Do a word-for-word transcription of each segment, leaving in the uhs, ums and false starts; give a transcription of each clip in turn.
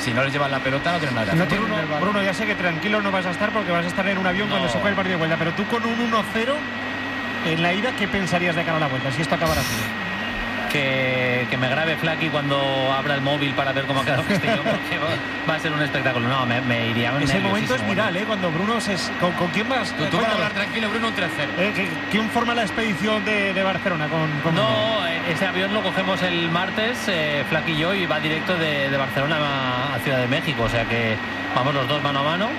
si no les llevan la pelota no tienen nada. No, Bruno, Bruno, ya sé que tranquilo no vas a estar porque vas a estar en un avión no. cuando se juegue el partido de vuelta, pero tú con un uno cero en la ida, ¿qué pensarías de cara a la vuelta si esto acabara así? Que, que me grabe Flaky cuando abra el móvil para ver cómo ha quedado Castellón, porque va, va a ser un espectáculo. No, me, me iría. Ese momento es viral, ¿eh? Cuando Bruno se. ¿Con, con quién vas? Tú, tú vas a hablar tranquilo, Bruno, un tres cero. ¿Eh? ¿Quién forma la expedición de, de Barcelona con, con No, Bruno? Ese avión lo cogemos el martes, eh, Flaky y yo, y va directo de, de Barcelona a, a Ciudad de México. O sea que vamos los dos mano a mano.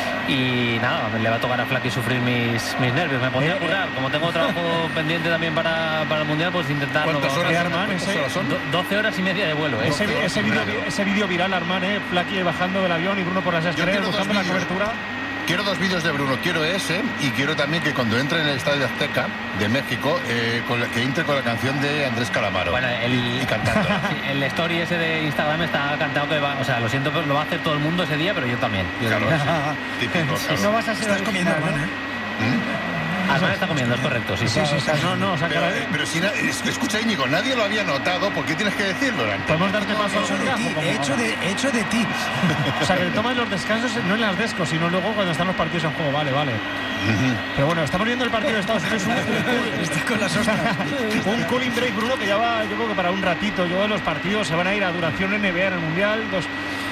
Y nada, le va a tocar a Flaky sufrir mis, mis nervios. Me pondría a currar. Como tengo trabajo pendiente también para, para el Mundial, pues intentar... ¿Cuántas horas, Arman, ese, horas son? Do, doce horas y media de vuelo, ¿eh? Ese, ese vídeo ese vídeo viral, Arman, ¿eh? Flaky bajando del avión y Bruno por las escaleras buscando la cobertura. Quiero dos vídeos de Bruno, quiero ese y quiero también que cuando entre en el Estadio Azteca de México, eh, con la, que entre con la canción de Andrés Calamaro. Bueno, el, y, y cantando. El story ese de Instagram está cantado que va, o sea, lo siento, pero lo va a hacer todo el mundo ese día, pero yo también. Yo claro, sí. Típico, claro. No vas a ser Estás comiendo, Arman, ¿eh? ¿Mm? Arman está comiendo, es correcto, sí, sí. sí, sí, sí. No, no, o sea, pero, que... pero si na, escucha, Íñigo, nadie lo había notado, ¿por qué tienes que decirlo? Podemos darte paso Hecho de ti, hecho de, hecho de ti. O sea, que tomas los descansos no en las descos, sino luego cuando están los partidos en juego, vale, vale. Uh-huh. Pero bueno, estamos viendo el partido de Estados Unidos. Un, Está con las ostras. Un cooling break, Bruno, que ya va, yo creo que para un ratito. Yo los partidos se van a ir a duración N B A en el Mundial, dos,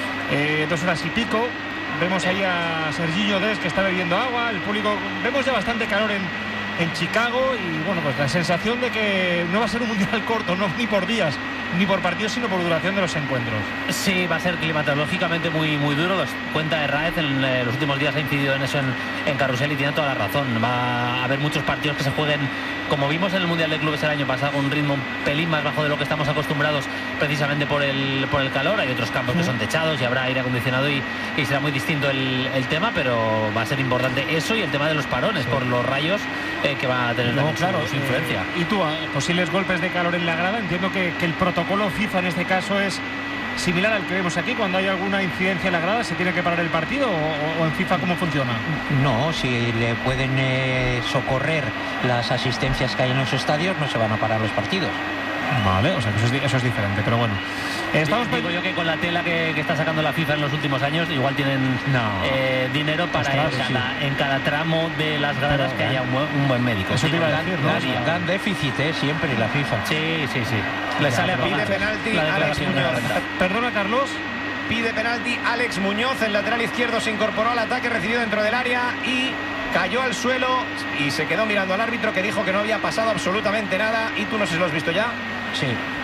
eh, dos horas y pico. Vemos ahí a Serginho Dest que está bebiendo agua, el público, vemos ya bastante calor en, en Chicago y bueno, pues la sensación de que no va a ser un mundial corto, no ni por días, ni por partidos, sino por duración de los encuentros. Sí, va a ser climatológicamente muy muy duro. Los cuenta Herráez en eh, los últimos días ha incidido en eso en, en Carrusel y tiene toda la razón. Va a haber muchos partidos que se jueguen, como vimos en el Mundial de Clubes el año pasado, con un ritmo un pelín más bajo de lo que estamos acostumbrados precisamente por el por el calor. Hay otros campos que son techados y habrá aire acondicionado y, y será muy distinto el, el tema, pero va a ser importante eso y el tema de los parones sí. por los rayos eh, que va a tener no, también claro, su, su influencia. Eh, y tú, posibles golpes de calor en la grada, entiendo que, que el protocolo FIFA en este caso es similar al que vemos aquí. Cuando hay alguna incidencia en la grada, ¿se tiene que parar el partido o, o en FIFA cómo funciona? No, si le pueden eh, socorrer las asistencias que hay en los estadios, no se van a parar los partidos. Vale, o sea que eso es, eso es diferente, pero bueno. Estamos Digo yo que con la tela que, que está sacando la FIFA en los últimos años, igual tienen no. eh, dinero para Ostras, en, cada, sí. en cada tramo de las gradas pero, que haya un buen, un buen médico. Eso sí, te iba a decir, ¿no? Dan, dan déficit, ¿eh? Siempre la FIFA. Sí, sí, sí. Le sale a pide penalti Alex Muñoz. Perdona, Carlos. Pide penalti Alex Muñoz, el lateral izquierdo se incorporó al ataque, recibió dentro del área y cayó al suelo y se quedó mirando al árbitro que dijo que no había pasado absolutamente nada. ¿Y tú no sé si lo has visto ya? Sí.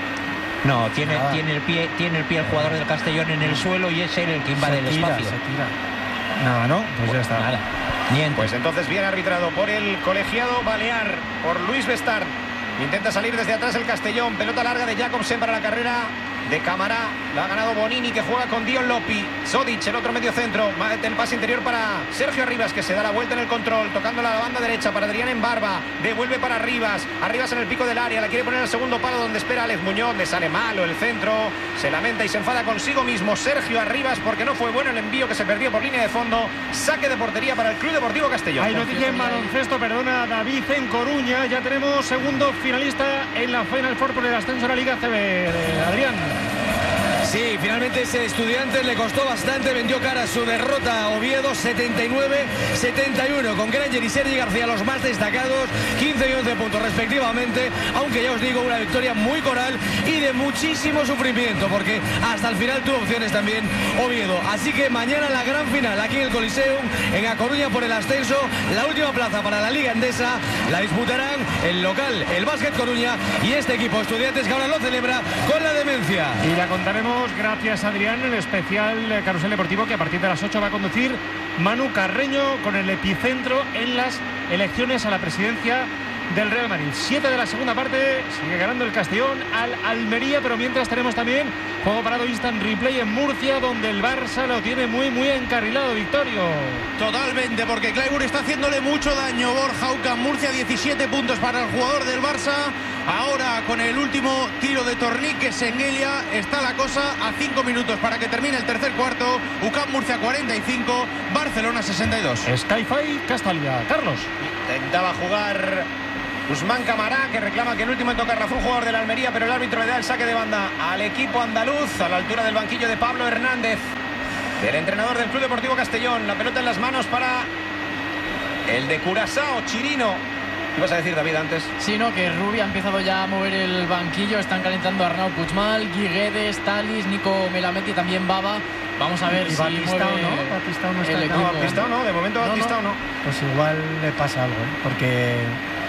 No, tiene, tiene, el pie, tiene el pie el jugador del Castellón en el suelo y es él el que invade el espacio. Se tira. Nada, ¿no? Pues ya está. Nada. Niente. Pues entonces bien arbitrado por el colegiado balear, por Luis Bestard. Intenta salir desde atrás el Castellón. Pelota larga de Jacobsen para la carrera de Camará. La ha ganado Bonini, que juega con Dion Lopi. Zodic, el otro medio centro. El pase interior para Sergio Arribas, que se da la vuelta en el control, tocando la banda derecha para Adrián en Barba. Devuelve para Arribas. Arribas en el pico del área. La quiere poner al segundo palo donde espera Alex Muñoz. Le sale malo el centro. Se lamenta y se enfada consigo mismo Sergio Arribas porque no fue bueno el envío que se perdió por línea de fondo. Saque de portería para el Club Deportivo Castellón. Hay noticia en baloncesto, perdona, David, en Coruña. Ya tenemos segundo finalista en la Final Four por el ascenso a la Liga A C B. Adrián. Sí, finalmente ese Estudiantes le costó bastante, vendió cara su derrota a Oviedo, setenta y nueve setenta y uno, con Granger y Sergi García los más destacados, quince y once puntos respectivamente, aunque ya os digo, una victoria muy coral y de muchísimo sufrimiento, porque hasta el final tuvo opciones también Oviedo. Así que mañana la gran final aquí en el Coliseum, en A Coruña por el ascenso, la última plaza para la Liga Endesa, la disputarán el local, el Básquet Coruña, y este equipo Estudiantes que ahora lo celebra con la demencia. Y la contaremos. Gracias, Adrián, el especial Carrusel Deportivo que a partir de las ocho va a conducir Manu Carreño con el epicentro en las elecciones a la presidencia del Real Madrid. Siete de la segunda parte, sigue ganando el Castellón al Almería, pero mientras tenemos también juego parado instant replay en Murcia, donde el Barça lo tiene muy muy encarrilado, Victorio. Totalmente, porque Clyburn está haciéndole mucho daño. Borja Ucán, Murcia, diecisiete puntos para el jugador del Barça. Ahora con el último tiro de Tornique Sengelia está la cosa a cinco minutos para que termine el tercer cuarto. UCAM Murcia cuarenta y cinco, Barcelona sesenta y dos. Skyfy Castalia. Carlos. Intentaba jugar Usman Camará, que reclama que el último en tocarla fue un jugador de la Almería, pero el árbitro le da el saque de banda al equipo andaluz a la altura del banquillo de Pablo Hernández. del entrenador del Club Deportivo Castellón. La pelota en las manos para el de Curazao, Chirino. ¿Qué vas a decir, David, antes? Sí, no, que Rubi ha empezado ya a mover el banquillo. Están calentando a Arnau Puigmal, Guiguedes, Talis, Nico Melamed y también Baba. Vamos a ver y si Batistao, mueve ¿no? Batistao no está el en equipo. No, Batistao no, de momento No, Batistao no. Pues igual le pasa algo, ¿eh? Porque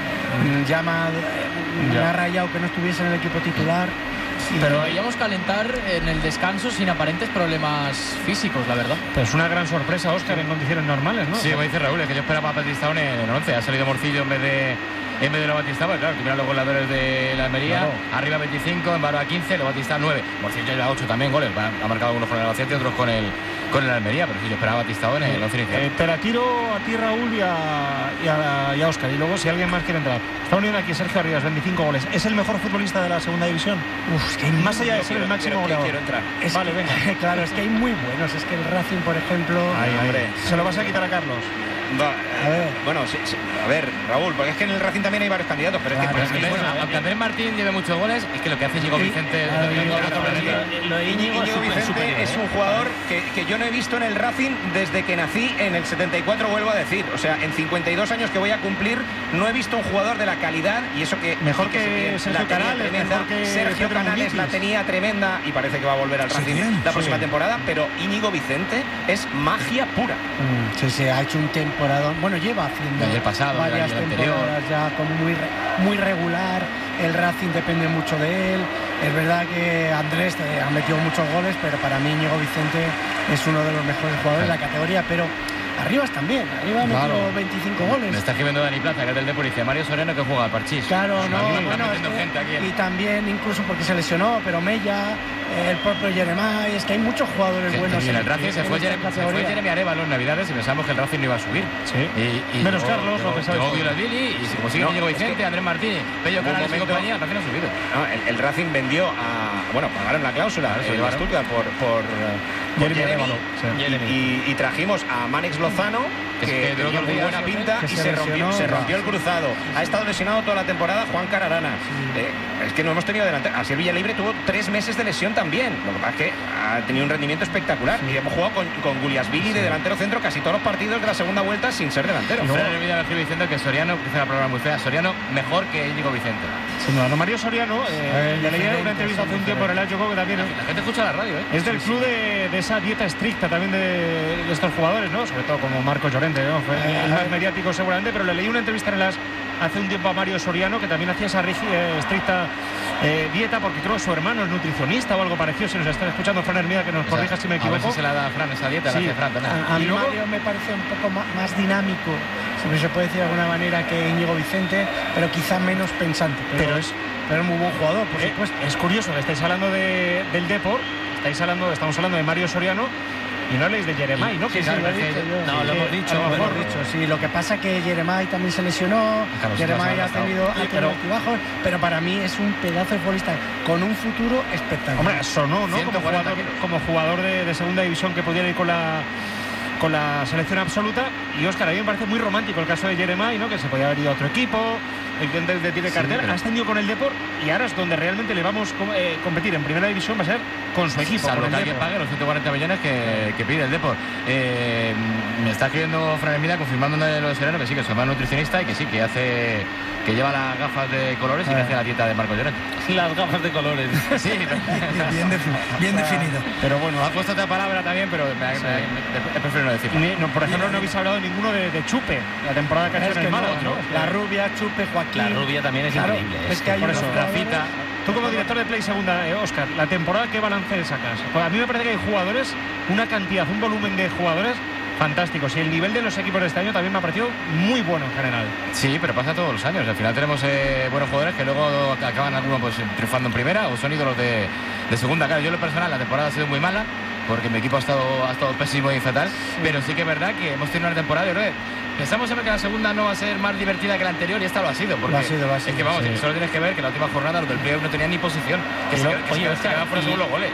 mm, llama, me ha rayado que no estuviese en el equipo titular. Sí, pero veíamos calentar en el descanso sin aparentes problemas físicos, la verdad. Pero es una gran sorpresa, Óscar, en condiciones normales, ¿no? Sí, como dice Raúl, es que yo esperaba a Batistao en el once. Ha salido Morcillo en vez de en vez de lo Batistao. Claro, que miran los goleadores de la Almería. Claro. Arriba veinticinco, en Barba quince, lo Batistao nueve. Morcillo lleva ocho también goles. Ha marcado algunos con el Albacete y otros con el con el Almería. Pero sí, yo esperaba a Batistao en el once inicial. Eh, te la tiro a ti, Raúl, y a, y a, y a Óscar. Y luego, si alguien más quiere entrar. Está uniendo aquí Sergio Arribas, veinticinco goles. ¿Es el mejor futbolista de la segunda división? Uf, es que hay más allá de ser quiero, el máximo quiero, goleador. Quiero entrar. Es vale, que, venga. Claro, es que hay muy buenos. Es que el Racing, por ejemplo... Ay, hombre. ¿Se lo vas a quitar a Carlos? Va, a ver. Bueno, sí, sí, a ver, Raúl, porque es que en el Racing también hay varios candidatos, pero Claro, es que, Pero es que, bueno, aunque Andrés Martín lleve muchos goles, es que lo que hace Diego Vicente... claro, lo que- Íñigo lo que- Vicente, lo que- Lo de Íñigo Íñigo es súper Vicente superior, es ¿eh? un jugador que, que yo no he visto en el Racing desde que nací en el setenta y cuatro, vuelvo a decir. O sea, en cincuenta y dos años que voy a cumplir, no he visto un jugador de la calidad, y eso que... Mejor sí que se- Sergio la tenía Canales, tremenda. mejor que Sergio Pedro Canales la Munitis. tenía tremenda, y parece que va a volver al Sí, Racing bien, la sí. próxima temporada, pero Íñigo Vicente es magia pura. Mm, sí, sí, ha hecho un temporadón. Bueno, lleva haciendo El año pasado, el varias año anterior. temporadas ya como muy, re- muy regular. El Racing depende mucho de él. Es verdad que Andrés eh, ha metido muchos goles, pero para mí Íñigo Vicente es uno de los mejores jugadores de la categoría. Pero Arribas también, Arribas ha metido Claro. veinticinco goles. Me está escribiendo Dani Plaza, que es del Depor, y dice Mario Soriano que juega al Parchís. Claro, no, Aquí, bueno, está es metiendo que- gente aquí. y también incluso porque se lesionó, pero Mella, eh, el propio Jeremai, es que hay muchos jugadores Que- buenos. y en el Racing se fue, esta Jeremy, se fue categoría. Jeremy Arevalo en Navidades y pensamos que el Racing no iba a subir. Sí. Y, y Menos llegó- Carlos, llegó- lo que sabes llegó tú. Viola Billy, y si como sigue No, Diego es Vicente, que- Andrés Martínez, Pello Hubo un Canales y momento- compañía, el Racing ha subido. No, el, el Racing vendió a... Bueno, pagaron la cláusula Claro, eh, se de llevaron. Stuttgart por, por, eh, por Jeremy Jeremy, Arevalo, sí. y, Jeremy. y- y trajimos a Manex Lozano, Que que, se quedó tenía dos muy días, buena ¿no? pinta, Que y se se rompió, lesionó, se va. rompió el cruzado. Ha estado lesionado toda la temporada Juan Cararana. Eh, es que no hemos tenido delante. Asier Villalibre tuvo tres meses de lesión también. Lo que pasa es que ha tenido un rendimiento espectacular. Y hemos jugado con, con Guliasvili de delantero centro casi todos los partidos de la segunda vuelta sin ser delantero. Y Fran Hermida me diciendo que Soriano, que es una palabra muy fea, Soriano mejor que Íñigo Vicente. Sin duda, no, Mario Soriano, eh, le leí diferente, una entrevista hace un son tiempo en el H que también La gente escucha la radio, ¿eh? es del club de, de esa dieta estricta también de, de estos jugadores, ¿no? Sobre todo como Marco Llorente, ¿no? Fue el más mediático seguramente, pero le leí una entrevista en el As hace un tiempo a Mario Soriano, que también hacía esa rigi- eh, estricta eh, dieta, porque creo que su hermano es nutricionista o algo parecido. Si nos están escuchando, Fran Hermida, que nos O sea, corrija si me A ver equivoco. si se la da a Fran esa dieta, Sí. la hace Fran también. A, a Y mí luego- Mario me parece un poco ma- más dinámico, si se puede decir de alguna manera, que Íñigo Vicente, pero quizá menos pensante. Pero, Pero es- pero es muy buen jugador, por Eh, supuesto. es curioso que estáis hablando de, del Depor, estáis hablando, estamos hablando de Mario Soriano y no habléis de Jeremai, ¿no? Sí, Que sí, claro, lo he que- dicho yo. No, lo Sí, hemos dicho, a lo lo mejor hemos dicho, sí. Lo que pasa es que Jeremai también se lesionó, Claro, sí, Jeremai claro, ha sí, tenido, ha sí, tenido pero- altibajos, pero para mí es un pedazo de futbolista con un futuro espectacular. Hombre, sonó, ¿no? ciento Como cuarenta jugador, kilos. como jugador de, de segunda división que pudiera ir con la con la selección absoluta. Y Óscar, a mí me parece muy romántico el caso de Jeremai, ¿no? Que se podía haber ido a otro equipo, el que antes de tiene Sí, cartel, pero- ha ascendido con el Depor y ahora es donde realmente le vamos a eh, competir en primera división, va a ser con su equipo. Salvo con que el alguien Depor. pague los ciento cuarenta millones que, que pide el Depor. Eh, me está escribiendo Fran Hermida confirmando lo de Soriano, que sí, que su hermano es nutricionista y que sí, que hace que lleva las gafas de colores y que hace la dieta de Marco Llorente. Las gafas de colores. Sí, Bien, defi- bien definido. Pero bueno, ha puesto otra palabra también, pero me, me, me- he preferido no decirlo. ni- no, por ejemplo, no habéis hablado ninguno de, de Chupe, la temporada que ha Es hecho en que el no, Málaga, ¿no? ¿no? La Rubia, Chupe, Joaquín. La rubia también es Claro, increíble. es que hay por unos eso, jugadores- Rafita. Tú como director de Play Segunda, eh, Óscar, la temporada, ¿qué balance sacas? Pues a mí me parece que hay jugadores, una cantidad, un volumen de jugadores fantásticos, y el nivel de los equipos de este año también me ha parecido muy bueno en general. Sí, pero pasa todos los años. Al final tenemos eh, buenos jugadores que luego acaban algunos pues, triunfando en primera o son ídolos de, de segunda. Claro, yo en lo personal la temporada ha sido muy mala porque mi equipo ha estado, ha estado pésimo y fatal, pero sí que es verdad que hemos tenido una temporada, yo creo que pensamos siempre que la segunda no va a ser más divertida que la anterior y esta lo ha sido. Porque Lo ha sido, lo ha sido, es que vamos, sí. solo tienes que ver que en la última jornada los del playoff no tenían ni posición, que Y se, lo- que se oye, quedaban Óscar, fuera y- según los goles.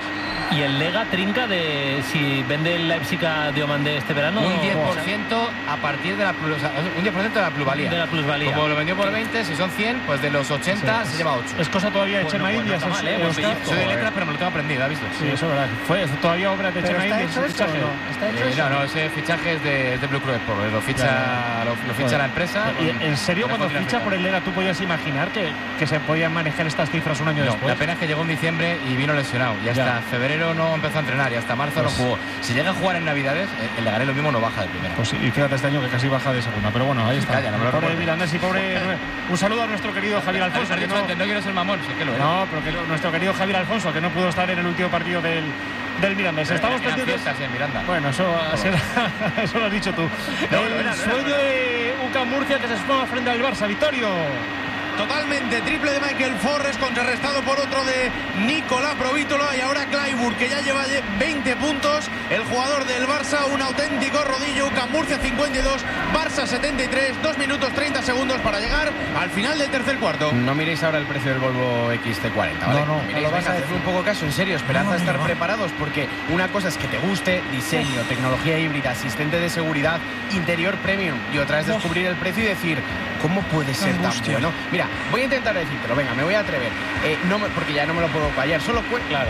Y el Lega trinca de si vende el Leipzig a Diomandé este verano. Un diez por ciento a partir de la, plus, o sea, un diez por ciento de la plusvalía. De la plusvalía. Como lo vendió por veinte, si son cien, pues de los ochenta sí, se lleva ocho. Es cosa todavía de bueno, Chema bueno, Indias. No mal, ¿eh? Oscar, Soy de letras, pero me lo tengo aprendido, ¿has visto? Sí, eso es verdad. Fue todavía obra de Chema Indias. ¿Está hecho esto o no? ¿Está hecho Eh, eso? no, no, ese fichaje es de, es de Blue Cross, lo ficha, Claro. lo, lo ficha la empresa. ¿Y en serio cuando ficha por el Lega tú podías imaginar que, que se podían manejar estas cifras un año No, después? la pena es que llegó en diciembre y vino lesionado. Y hasta Ya. febrero no empezó a entrenar y hasta marzo Pues- no jugó. Si llega a jugar en Navidades, el, el Leganés lo mismo no baja de primera. Pues sí, y fíjate este año que casi baja de segunda, pero bueno, ahí está. Calla, no me lo pobre recuerdes. Mirandés y pobre. Un saludo a nuestro querido Javier Alfonso. Que no, no, no quiero ser mamón, sí que lo es. no, pero que nuestro querido Javier Alfonso, que no pudo estar en el último partido del, del Mirandés. Estamos Eran pendientes. fiestas en Miranda. Bueno, eso, así era- eso lo has dicho tú. No, el no era, no era, sueño no era. de U C A M Murcia que se suma frente al Barça. Victorio. Totalmente, triple de Michael Forres contrarrestado por otro de Nicolás Provítola y ahora Clayburgh, que ya lleva veinte puntos, el jugador del Barça, un auténtico rodillo. U C A M Murcia cincuenta y dos, Barça setenta y tres, dos minutos treinta segundos para llegar al final del tercer cuarto. No miréis ahora el precio del Volvo X C cuarenta, ¿vale? No, no, miréis, no lo vas venga, a hacedme decir. un poco caso, en serio, esperad No, a estar mira, va. preparados, porque una cosa es que te guste, diseño, tecnología híbrida, asistente de seguridad, interior premium, y otra es descubrir el precio y decir, ¿cómo puede ser tan angustia. bueno? Mira, voy a intentar decírtelo, venga, me voy a atrever, eh, no me- porque ya no me lo puedo callar, solo cu- claro.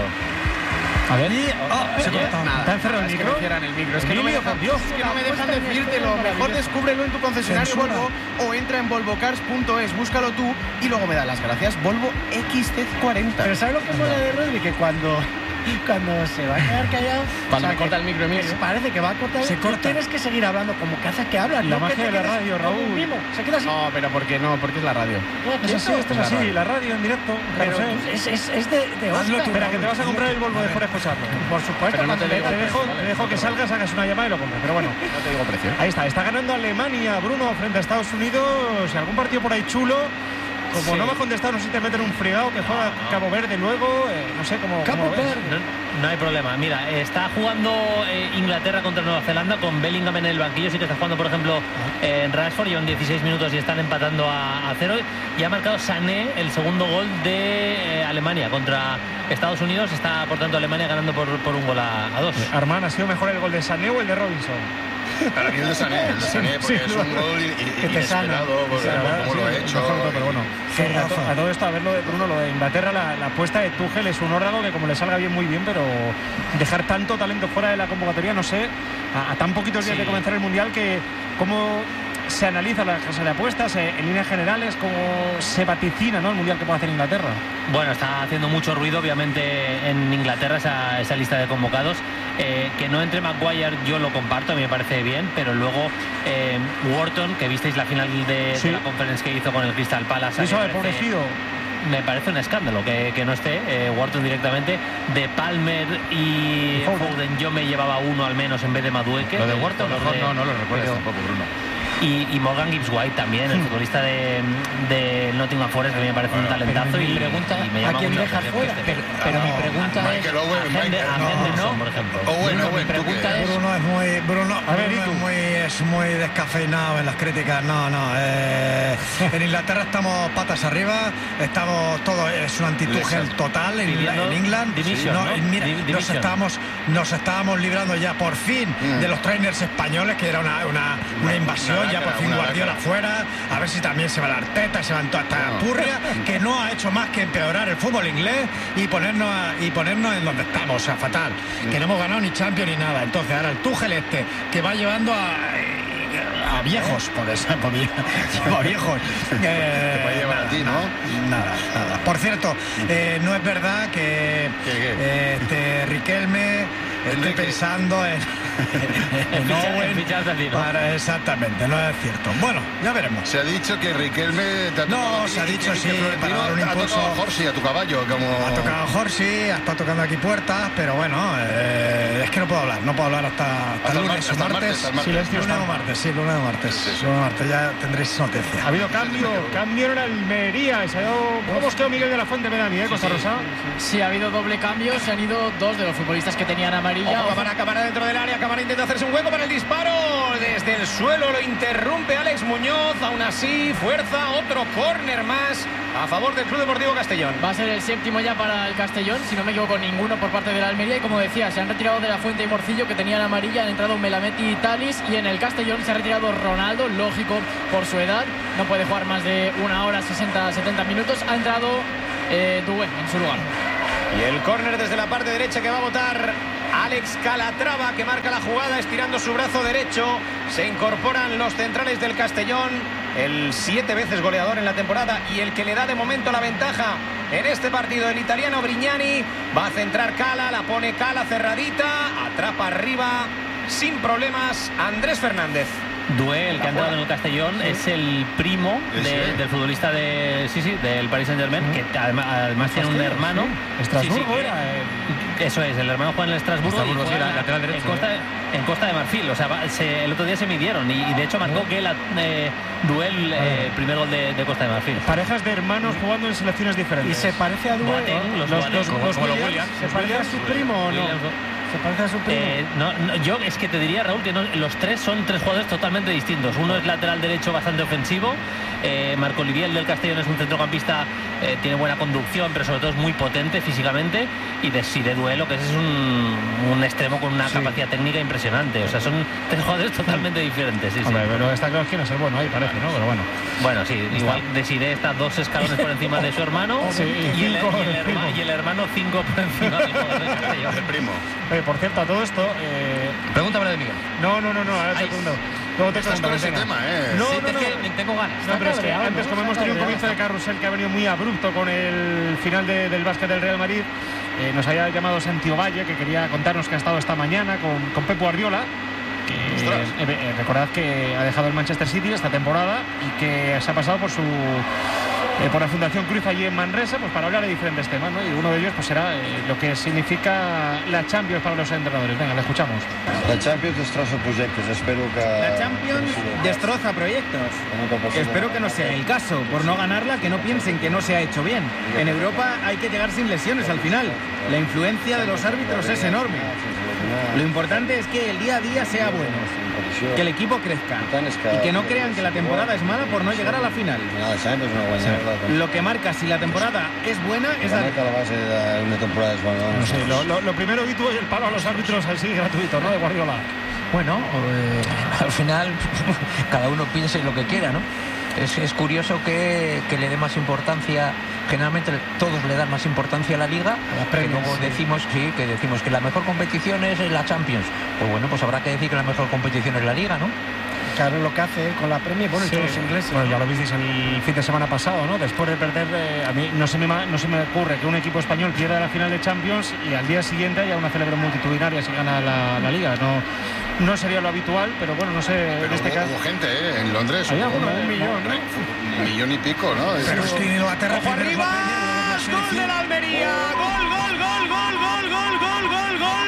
A ver. Ah, se Oye, corta. nada, ¿Está encerrado el es que micro? me cierran el micro, es que no me Emilio, dejan, por Dios. es que no me dejan decírtelo, mejor descúbrelo en tu concesionario Censura. Volvo o entra en volvocars punto es, búscalo tú y luego me das las gracias. Volvo X C cuarenta. Pero ¿sabes lo que mola de Rodri? Que cuando, cuando se va a quedar callado... Cuando me que- corta el micro, Emilio. que parece que va a cortar... Se tú corta. tienes que seguir hablando como que haces que hablas. La no que magia te de la quedes radio, como Raúl. un mimo. Se queda así. No, pero ¿por qué no? Porque es la radio. Es así, esto es la así, radio. la radio en directo. Pero Carrusel. es, es, es de, de Hazlo Oscar. tú, Espera, que te vas a comprar el Volvo después de escucharlo. Por supuesto. Pero no cuando te le- digo Te dejo, precio, ¿vale? te dejo que salgas, hagas una llamada y lo compres. Pero bueno, No te digo precio. ahí está. Está ganando Alemania, Bruno, frente a Estados Unidos. Algún partido por ahí chulo. Como Sí. no me has contestado, no sé si te meten un fregado que juega Cabo Verde luego. eh, no sé cómo. Cabo cómo ves. Verde. No, no hay problema. Mira, está jugando eh, Inglaterra contra Nueva Zelanda con Bellingham en el banquillo. Sí que está jugando, por ejemplo, eh, en Rashford. Llevan dieciséis minutos y están empatando a, a cero. Y ha marcado Sané el segundo gol de eh, Alemania contra Estados Unidos. Está, por tanto, Alemania ganando por, por un gol a, a dos. Armán, ¿ha sido mejor el gol de Sané o el de Robinson? Para mí el de Sané, el de Sané, porque sí, es no. un gol i- i- Que te sana. inesperado, por, Sí, la por verdad, cómo lo sí, ha hecho. mejor todo, pero bueno. Qué Que a, to- raza. a todo esto, a ver lo de Bruno, lo de Inglaterra, la, la apuesta de Tuchel es un órdago que como le salga bien, muy bien, pero dejar tanto talento fuera de la convocatoria, no sé, a, a tan poquitos días Sí. de comenzar el Mundial, que cómo se analiza la casa de apuestas, eh, en líneas generales, cómo se vaticina, ¿no?, el Mundial que puede hacer Inglaterra. Bueno, está haciendo mucho ruido, obviamente, en Inglaterra esa, esa lista de convocados. Eh, que no entre Maguire, yo lo comparto, a mí me parece bien, pero luego eh, Wharton, que visteis la final de, Sí. de la conferencia que hizo con el Crystal Palace. Eso, me el parece- pobrecillo. Me parece un escándalo que, que no esté eh, Wharton directamente. De Palmer y Y Foden. Foden yo me llevaba uno al menos en vez de Madueke. Lo de el Wharton, jugador mejor de- no, no lo recuerdas pero- tampoco, Bruno. Y, y Morgan Gibbs White también, el futbolista de, de Nottingham Forest, que a mí me parece un talentazo. pero mi y, pregunta, y me ¿a llama quién mucho la dejas atención fuera? que esté. Pero, pero mi pregunta es... Michael Owen, A Hende- Michael- a no, Henderson, por ejemplo. Owen, Bruno, Owen, mi ¿tú pregunta qué? es... Bruno es muy Bruno, A ver, Bruno ¿y tú? es muy es muy descafeinado en las críticas. No, no. eh, en Inglaterra estamos patas arriba, estamos todo es un antitugel total en, Pidiendo en England. division, No, ¿no? y mira, Div- nos division. estábamos nos estábamos librando ya por fin Mm. de los trainers españoles, que era una, una, una invasión. una ya por lacra, fin una Guardiola lacra. fuera. A ver si también se va la Arteta, se van toda esta purria que no ha hecho más que empeorar el fútbol inglés y ponernos a- y ponernos en donde estamos, o sea, fatal. Que no hemos ganado ni Champions ni nada. Entonces ahora el Tuchel este que va llevando a, a viejos, por eso, por, vie- por viejos. Eh, Te puede llevar a ti, ¿no? Nada, nada. Por cierto, eh, no es verdad que ¿Qué, qué? eh, este Riquelme esté Enrique. pensando en, en En fichar- Owen en fichar a ti, ¿no? para- exactamente, no es cierto. Bueno, ya veremos. Se ha dicho que Riquelme te ha No, tocado a ti se ha y dicho que sí, Florentino para dar un ha impulso. tocado a Jorsi, a tu caballo, como... Ha tocado Jorsi, ha estado tocando aquí puertas, pero bueno, eh, es que no puedo hablar, no puedo hablar hasta, hasta Hasta el el lunes martes, o hasta el martes. martes, hasta el martes. Silencio Lunes o estampa. martes, sí, lunes o martes. Sí, sí, sí. Lunes o martes, ya tendréis noticia. Ha habido cambio, cambio en el Almería. Se ha ido... ¿Cómo os quedó Miguel de la Fuente, me da a mí, eh, Costa Rosa? Sí, ha habido doble cambio. Se han ido dos de los futbolistas que tenían amarilla. Ojo, Cámara, cámara dentro del área. Cámara intenta hacerse un hueco para el disparo. Desde el suelo lo interrumpe Alex Muñoz. Aún así, fuerza, otro córner más a favor del Club Deportivo Castellón. Va a ser el séptimo ya para el Castellón, si no me equivoco, ninguno por parte de la Almería. Y como decía, se han retirado de la Fuente y Morcillo, que tenían amarilla, han entrado Melamed y Talis. Y en el Castellón se ha retirado Ronaldo, lógico por su edad, no puede jugar más de una hora, sesenta, setenta minutos. Ha entrado eh, Dué en su lugar. Y el córner desde la parte derecha que va a botar Alex Calatrava, que marca la jugada estirando su brazo derecho. Se incorporan los centrales del Castellón, el siete veces goleador en la temporada y el que le da de momento la ventaja en este partido, el italiano Brignani. Va a centrar Cala, la pone Cala cerradita, atrapa arriba sin problemas Andrés Fernández. Duel, que ha entrado en el Castellón, sí. Es el primo de, del futbolista de sí, sí, del Paris Saint-Germain, que además, además tiene un hermano. Sí. Estrasburgo sí, sí, era. Eh, eso es, el hermano juega en el Estrasburgo, Estrasburgo y juega sí, lateral derecho, en, Costa, ¿eh? en Costa de Marfil. O sea, va, se, el otro día se midieron y, y de hecho marcó que la eh, Duel, eh, primer gol de, de Costa de Marfil. Parejas de hermanos jugando en selecciones diferentes. ¿Y se parece a Duel? Boateng, los, los, los, los, los Williams. ¿Se parece a su primo o no? ¿Se parece a su primo? Eh, no, no, yo es que te diría, Raúl, que no, los tres son tres jugadores totalmente distintos. Uno es lateral derecho bastante ofensivo. Eh, Marco Olivier, el del Castellón, es un centrocampista, eh, tiene buena conducción, pero sobre todo es muy potente físicamente. Y de, sí, de duelo, que es un, un extremo con una sí. capacidad técnica impresionante. O sea, son tres jugadores totalmente diferentes. Sí, Hombre, sí. Pero está claro que no es el bueno ahí, parece, ¿no? Pero bueno. Bueno, sí, igual Desiré está dos escalones por encima de su hermano. Sí, y, y, el, y, el herma, y el hermano cinco por encima del jugador del Castellón. El primo. Oye, por cierto, a todo esto. Eh... Pregúntame de Miguel. No, no, no, no, ahora te pregunto. Luego te Estás con ese tema, ¿eh? No, sí, no, es no. que tengo ganas. No, pero es que antes, como hemos tenido un comienzo de carrusel que ha venido muy abrupto con el final de, del básquet del Real Madrid, eh, nos había llamado Santi Ovalle, que quería contarnos que ha estado esta mañana con, con Pep Guardiola. Que, eh, eh, recordad que ha dejado el Manchester City esta temporada y que se ha pasado por su eh, por la Fundación Cruz allí en Manresa, pues para hablar de diferentes temas, ¿no? Y uno de ellos pues será eh, lo que significa la Champions para los entrenadores. Venga, le escuchamos. La Champions destroza proyectos, espero que... La Champions destroza proyectos. Espero que no sea el caso. Por no ganarla, que no piensen que no se ha hecho bien. En Europa hay que llegar sin lesiones al final. La influencia de los árbitros es enorme. Lo importante es que el día a día sea bueno, que el equipo crezca y que no crean que la temporada es mala por no llegar a la final. Lo que marca si la temporada es buena es la... No sé, lo, lo, lo primero y tú es el palo a los árbitros así gratuito, ¿no? De Guardiola. Bueno, eh, al final cada uno piense lo que quiera, ¿no? Es, es curioso que, que le dé más importancia, generalmente todos le dan más importancia a la Liga, la que luego decimos, sí, que decimos que la mejor competición es la Champions. Pues bueno, pues habrá que decir que la mejor competición es la Liga, ¿no? Claro, lo que hace con la Premier, bueno, sí. y todos los ingleses. Bueno, ya lo visteis el fin de semana pasado, ¿no? Después de perder, eh, a mí no se, me, no se me ocurre que un equipo español pierda la final de Champions y al día siguiente haya una celebración multitudinaria si gana la, la Liga. No, no sería lo habitual, pero bueno, no sé, pero en este hubo, caso... hubo gente, ¿eh? En Londres. Hay alguno, un, un millón, ¿no? Un millón y pico, ¿no? Pero es que en Inglaterra... ¡Ojo arriba! ¡Gol de la Almería! ¡Gol, gol, gol, gol, gol, gol, gol, gol, gol!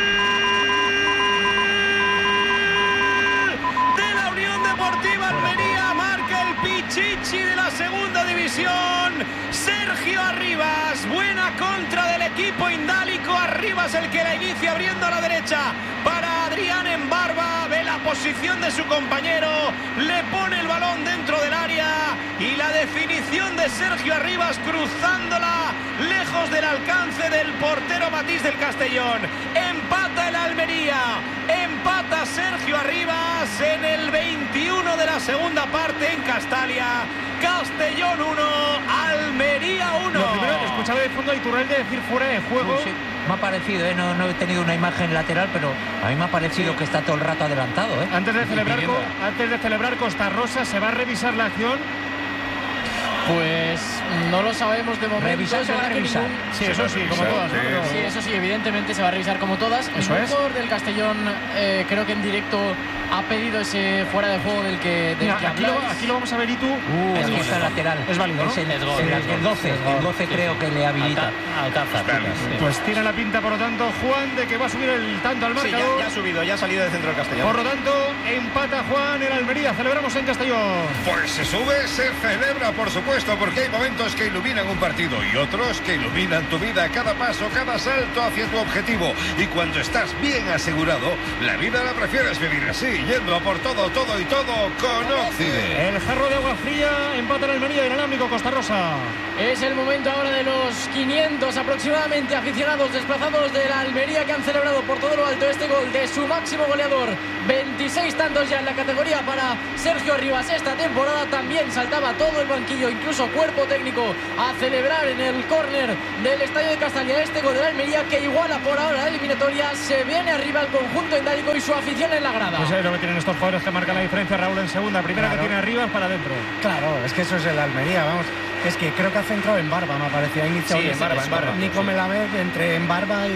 De la Unión Deportiva Almería, marca el Pichichi de la segunda división. Sergio Arribas, buena contra del equipo indálico. Arribas el que la inicia abriendo a la derecha para Adrián en barba. Ve la posición de su compañero, le pone el balón dentro del área y la definición de Sergio Arribas cruzándola lejos del alcance del portero Matís del Castellón. Empata el Almería, empata Sergio Arribas en el veintiuno de la segunda parte en Castalia. Castellón uno, Almería uno. Lo primero, escuchaba de fondo a Iturralde decir fuera de juego. Sí, sí. Me ha parecido, ¿eh? no, no he tenido una imagen lateral, pero a mí me ha parecido sí. que está todo el rato adelantado. ¿eh? Antes de celebrar, antes de celebrar Costa Rosa, ¿se va a revisar la acción? Pues no lo sabemos de momento. Revisar se va a revisar. Ningún... Sí, eso sí, como todas. Sí, sí, eso sí, evidentemente se va a revisar como todas. El eso jugador es. del Castellón, eh, creo que en directo ha pedido ese fuera de juego del que, del Mira, que aquí, lo, aquí lo vamos a ver, y tú. Uh, aquí está el lateral. Es válido, ¿no? Es el, Es gol, el- es gol. el doce, Es gol. el doce creo Sí, que sí. le habilita. Alca- Alcázar. sí. Pues tiene la pinta, por lo tanto, Juan, de que va a subir el tanto al Sí, marcador. ya, ya ha subido, ya ha salido del centro del Castellón. Por lo tanto, empata Juan en Almería. Celebramos en Castellón. Pues se sube, se celebra, por supuesto, porque hay momentos que iluminan un partido y otros que iluminan tu vida, cada paso, cada salto hacia tu objetivo. Y cuando estás bien asegurado, la vida la prefieres vivir así, yendo a por todo, todo y todo con Óccide. El jarro de agua fría empata en Almería, inalámbrico Costa Rosa. Es el momento ahora de los quinientos aproximadamente aficionados desplazados de la Almería que han celebrado por todo lo alto este gol de su máximo goleador. veintiséis tantos ya en la categoría para Sergio Arribas esta temporada. También saltaba todo el banquillo, incluso cuerpo técnico, a celebrar en el córner del Estadio de Castalia este gol de la Almería, que iguala por ahora la eliminatoria. Se viene arriba el conjunto endálico y su afición en la grada. Pues es lo que tienen estos jugadores que marcan la diferencia. Raúl en segunda, primera Claro. que tiene Arribas para adentro. Claro, es que eso es el Almería, vamos. Es que creo que ha centrado en Barba, me parecía. Ha iniciado Sí, en Barba, en Barba. Nico Melamed entre en Barba